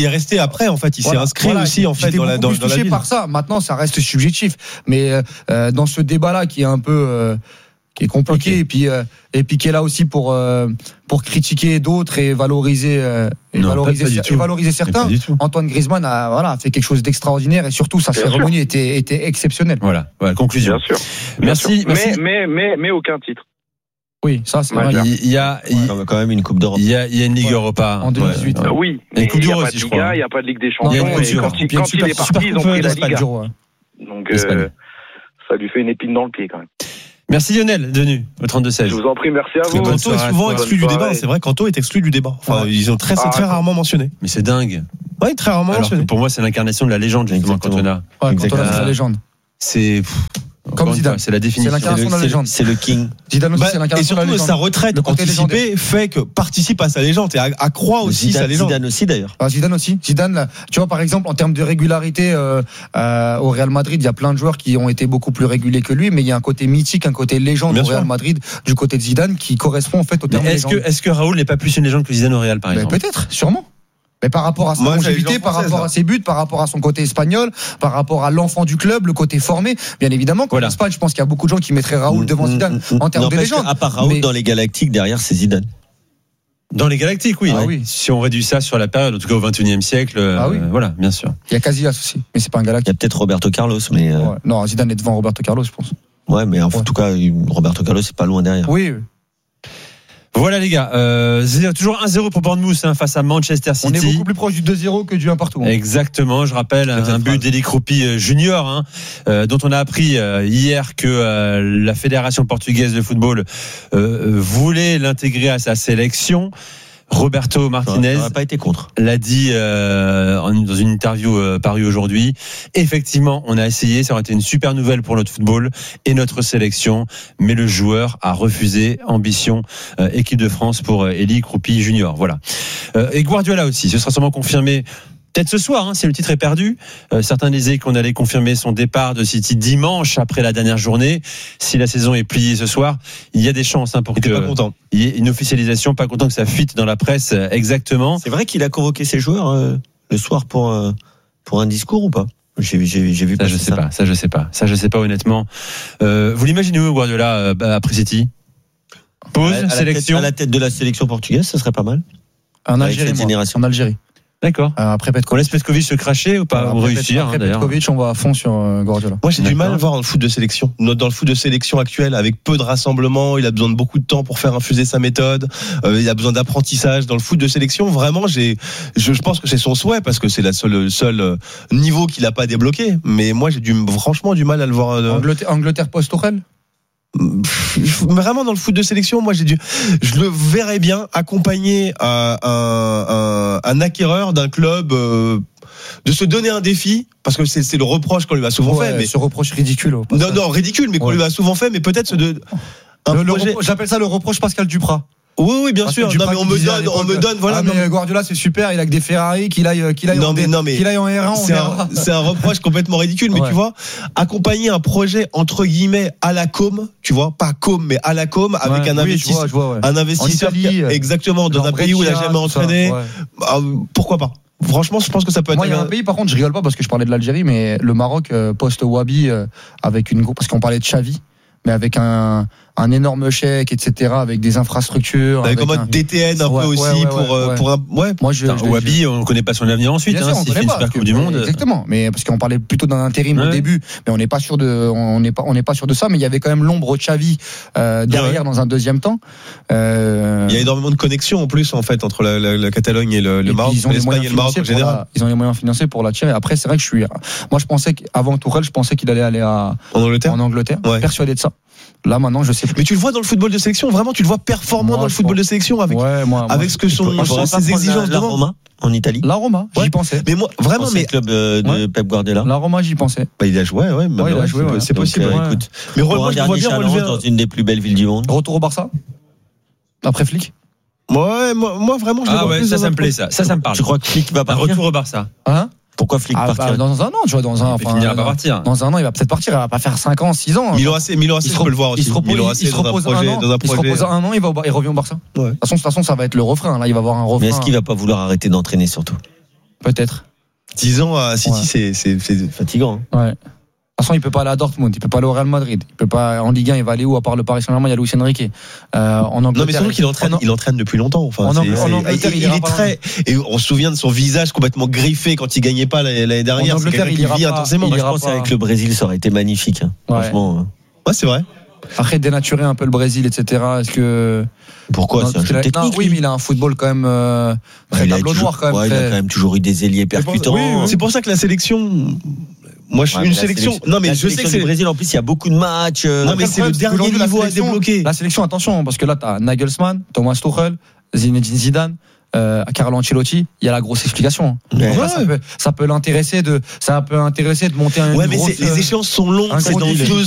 est resté après, en fait. Il Voilà, s'est inscrit voilà, aussi, en fait, j'étais dans la, beaucoup dans, plus dans la touché ville. par ça. Maintenant, ça reste subjectif. Mais euh, dans ce débat-là, qui est un peu, euh, qui est compliqué, okay. et puis euh, et puis qui est là aussi pour euh, pour critiquer d'autres et valoriser euh, et non, valoriser pas, pas et valoriser certains. Antoine Griezmann a voilà fait quelque chose d'extraordinaire et surtout sa Bien cérémonie sûr. était était exceptionnelle. Voilà, voilà conclusion. Bien sûr. Merci, Bien sûr. merci. Mais mais mais mais aucun titre. Oui, ça c'est vrai. Il y a, il y a quand même une Coupe d'Europe. Il y a, il y a une Ligue ouais. Europa en deux mille dix-huit. Ouais. Ouais. Oui, il y a une Coupe d'Europe aussi, je crois. Il n'y a pas de Ligue des Champions. Il y a une Coupe et quand il, quand il est parti, ils ont pris la Liga. Donc euh, ça lui fait une épine dans le pied quand même. Merci Lionel, Denu, au trente-deux seize. Je vous en prie, merci à vous. Kanto est souvent exclu du débat. C'est vrai, Kanto est exclu du débat. Enfin, ouais. ils ont très, ah, très rarement mentionné. Mais c'est dingue. Oui, très rarement Alors mentionné. Que pour moi, c'est l'incarnation de la légende, justement, Cantona. Ouais, Cantona, c'est la légende. C'est. Comme Zidane, fois, c'est la définition. C'est l'incarnation de la légende. C'est le king. Zidane aussi, bah, c'est l'incarnation de la légende. Et surtout, sa retraite anticipée légendaire. fait que participe à sa légende et accroît aussi Zidane, sa légende. Zidane aussi d'ailleurs. Ah, Zidane aussi. Zidane, là, tu vois, par exemple, en termes de régularité euh, euh, au Real Madrid, il y a plein de joueurs qui ont été beaucoup plus réguliers que lui, mais il y a un côté mythique, un côté légende Bien au Real sûr. Madrid du côté de Zidane qui correspond en fait au terme est-ce légende. Que, est-ce que Raoul n'est pas plus une légende que Zidane au Real, par exemple ? Mais peut-être, sûrement. Mais par rapport à sa Moi, longévité, par rapport à ses buts, par rapport à son côté espagnol, par rapport à l'enfant du club, le côté formé, bien évidemment, qu'en Espagne, je pense qu'il y a beaucoup de gens qui mettraient Raoul devant Zidane en termes de légende. À part Raoul, mais... dans les Galactiques, derrière, c'est Zidane. Dans les Galactiques, oui. Ah, oui. Si on réduit ça sur la période, en tout cas au vingt et unième siècle, ah, oui. euh, voilà, bien sûr. Il y a Casillas aussi, mais c'est pas un Galactique. Il y a peut-être Roberto Carlos, mais. Euh... Ouais. Non, Zidane est devant Roberto Carlos, je pense. Ouais, mais en ouais. tout cas, Roberto Carlos, c'est pas loin derrière. Oui. Voilà les gars, euh, toujours un zéro pour Bournemouth hein, face à Manchester City. On est beaucoup plus proche du deux zéro que du un partout. Hein. Exactement, je rappelle un, un but d'Eli Kroupi junior hein, euh, dont on a appris euh, hier que euh, la Fédération portugaise de football euh, voulait l'intégrer à sa sélection. Roberto Martinez n'aurait pas été contre. L'a dit euh, dans une interview euh, parue aujourd'hui. Effectivement, on a essayé, ça aurait été une super nouvelle pour notre football et notre sélection, mais le joueur a refusé. Ambition euh, équipe de France pour euh, Eli Kroupi junior. Voilà. Euh, et Guardiola aussi, ce sera sûrement confirmé. Peut-être ce soir, hein, si le titre est perdu. Euh, certains disaient qu'on allait confirmer son départ de City dimanche après la dernière journée. Si la saison est pliée ce soir, il y a des chances hein, pour qu'il y ait une officialisation. Pas content que ça fuite dans la presse euh, exactement. C'est vrai qu'il a convoqué ses joueurs euh, le soir pour euh, pour un discours ou pas ? J'ai, j'ai, j'ai vu ça, je sais ça. pas. Ça, je sais pas. Ça, je sais pas honnêtement. Euh, vous l'imaginez où Guardiola euh, après City ? Pause, à, à sélection. La tête, à la tête de la sélection portugaise, ça serait pas mal. En Algérie, en Algérie. D'accord. Euh, après Petkovic. On laisse Petkovic se cracher ou pas euh, ou réussir Après hein, Petkovic, on va à fond sur euh, Guardiola. Moi, j'ai D'accord. du mal à voir dans le foot de sélection. Dans le foot de sélection actuel, avec peu de rassemblements, il a besoin de beaucoup de temps pour faire infuser sa méthode. Euh, il a besoin d'apprentissage. Dans le foot de sélection, vraiment, j'ai, je, je pense que c'est son souhait parce que c'est la seule, le seul niveau qu'il a pas débloqué. Mais moi, j'ai du, franchement du mal à le voir. Euh... Angleterre, Angleterre post-Tourelle. Vraiment dans le foot de sélection, moi j'ai dû, je le verrais bien accompagner un, un, un, un acquéreur d'un club euh, de se donner un défi parce que c'est, c'est le reproche qu'on lui a souvent ouais, fait. Mais ce reproche ridicule. Non non ridicule, mais qu'on ouais. lui a souvent fait, mais peut-être ce de. Un le, projet... le repro... J'appelle ça le reproche Pascal Duprat. Oui, oui, bien Parce sûr. Non, mais on me donne, on me donne, voilà. Ah, mais non. Guardiola, c'est super. Il a que des Ferrari, qu'il aille, qu'il aille, non, en, mais, non, mais qu'il aille en R un. C'est un, c'est un reproche complètement ridicule. Mais ouais. tu vois, accompagner un projet entre guillemets à la com, tu vois, pas com, mais à la com, avec ouais, un, oui, investisseur, je vois, je vois, ouais. un investisseur, Italie, exactement, dans un pays où il n'a jamais entraîné. Ouais. Bah, pourquoi pas? Franchement, je pense que ça peut être. Moi, il y a un pays, par contre, je rigole pas parce que je parlais de l'Algérie, mais le Maroc euh, post-Wabi euh, avec une, parce qu'on parlait de Xavi, mais avec un un énorme chèque, et cetera, avec des infrastructures. Avec, avec un mode D T N un ouais, peu aussi ouais, ouais, pour, ouais, ouais. pour un, ouais. Moi, je, Putain, je Wabi, on ne connaît pas son avenir ensuite, hein, s'il fait une super Coupe du Monde. Exactement. Mais parce qu'on parlait plutôt d'un intérim ouais. au début, mais on n'est pas sûr de, on n'est pas, on n'est pas sûr de ça, mais il y avait quand même l'ombre Xavi, euh, derrière ouais. dans un deuxième temps. Euh... Il y a énormément de connexions en plus, en fait, entre la, la, la Catalogne et le, le Maroc, l'Espagne et le Maroc en général. La, ils ont les moyens financiers pour l'attirer. Après, c'est vrai que je suis, moi, je pensais qu'avant Tourelle, je pensais qu'il allait aller à, en Angleterre. En Angleterre. Ouais. Persuadé de ça. Là maintenant je sais plus. Mais tu le vois dans le football de sélection, vraiment tu le vois performant moi, dans le football pense... de sélection avec ouais, moi, moi, avec ce que sont ses exigences de la Roma en Italie. La Roma, ouais. j'y pensais. Mais moi vraiment mais club de, de ouais. Pep Guardiola. La Roma, j'y pensais. Bah, il a joué ouais, bah, ouais, il a joué, c'est, ouais. c'est possible. Donc, euh, ouais. Écoute, mais moi je vois bien relever dans une des plus belles villes du monde. Retour au Barça après Flick. Ouais, moi, moi vraiment je ah ouais, ça ça me plaît ça. Ça ça me parle. Je crois que Flick va partir. Retour au Barça. Hein? Pourquoi Flick ah, partir bah, dans un an, tu vois, dans un, enfin, il finira dans, pas partir. Dans un an, il va peut-être partir. Il va pas faire cinq ans, six ans. Milan A C, Milan A C, je peux le voir aussi. Il se repose, Milan A C, il se repose dans un projet, un an. Dans un il se repose un an, il va, il revient au Barça. Ouais. De toute façon, de toute façon, ça va être le refrain. Là, il va avoir un refrain. Mais est-ce qu'il va pas vouloir arrêter d'entraîner surtout? peut-être. dix ans à City, ouais. c'est, c'est, c'est fatigant. Hein. Ouais. De toute façon, il peut pas aller à Dortmund, il peut pas aller au Real Madrid, il peut pas en Ligue un, il va aller où à part le Paris Saint-Germain, il y a Luis Enrique. Euh, en Angleterre, non mais surtout qu'il entraîne, en... il entraîne depuis longtemps. Enfin, en, c'est, en, en Angleterre, il, il, il est très. Et on se souvient de son visage complètement griffé quand il gagnait pas l'année dernière. En Angleterre, il ira vit pas, intensément. Moi, je pense qu'avec le Brésil, ça aurait été magnifique. Hein, ouais. Franchement. Ouais, c'est vrai. Après dénaturer un peu le Brésil, et cetera. Est-ce que pourquoi non, c'est un jeu technique non, oui, mais il a un football quand même euh, très ouais, tableau noir quand même. Ouais, très... Il a quand même toujours eu des ailiers percutants. Oui, oui, c'est pour ça que la sélection. Moi, je suis ouais, une sélection. sélection. Non, mais la je sais que c'est le Brésil. En plus, il y a beaucoup de matchs. Euh... Non, mais c'est le dernier niveau à débloquer. La sélection, attention, parce que là, t'as Nagelsmann, Thomas Tuchel, Zinedine Zidane. Euh, à Carlo Ancelotti, il y a la grosse explication. Ouais. Là, ça, peut, ça peut l'intéresser de, ça peut intéresser de monter un. Ouais, mais grosse, les échéances sont longues. C'est dans deux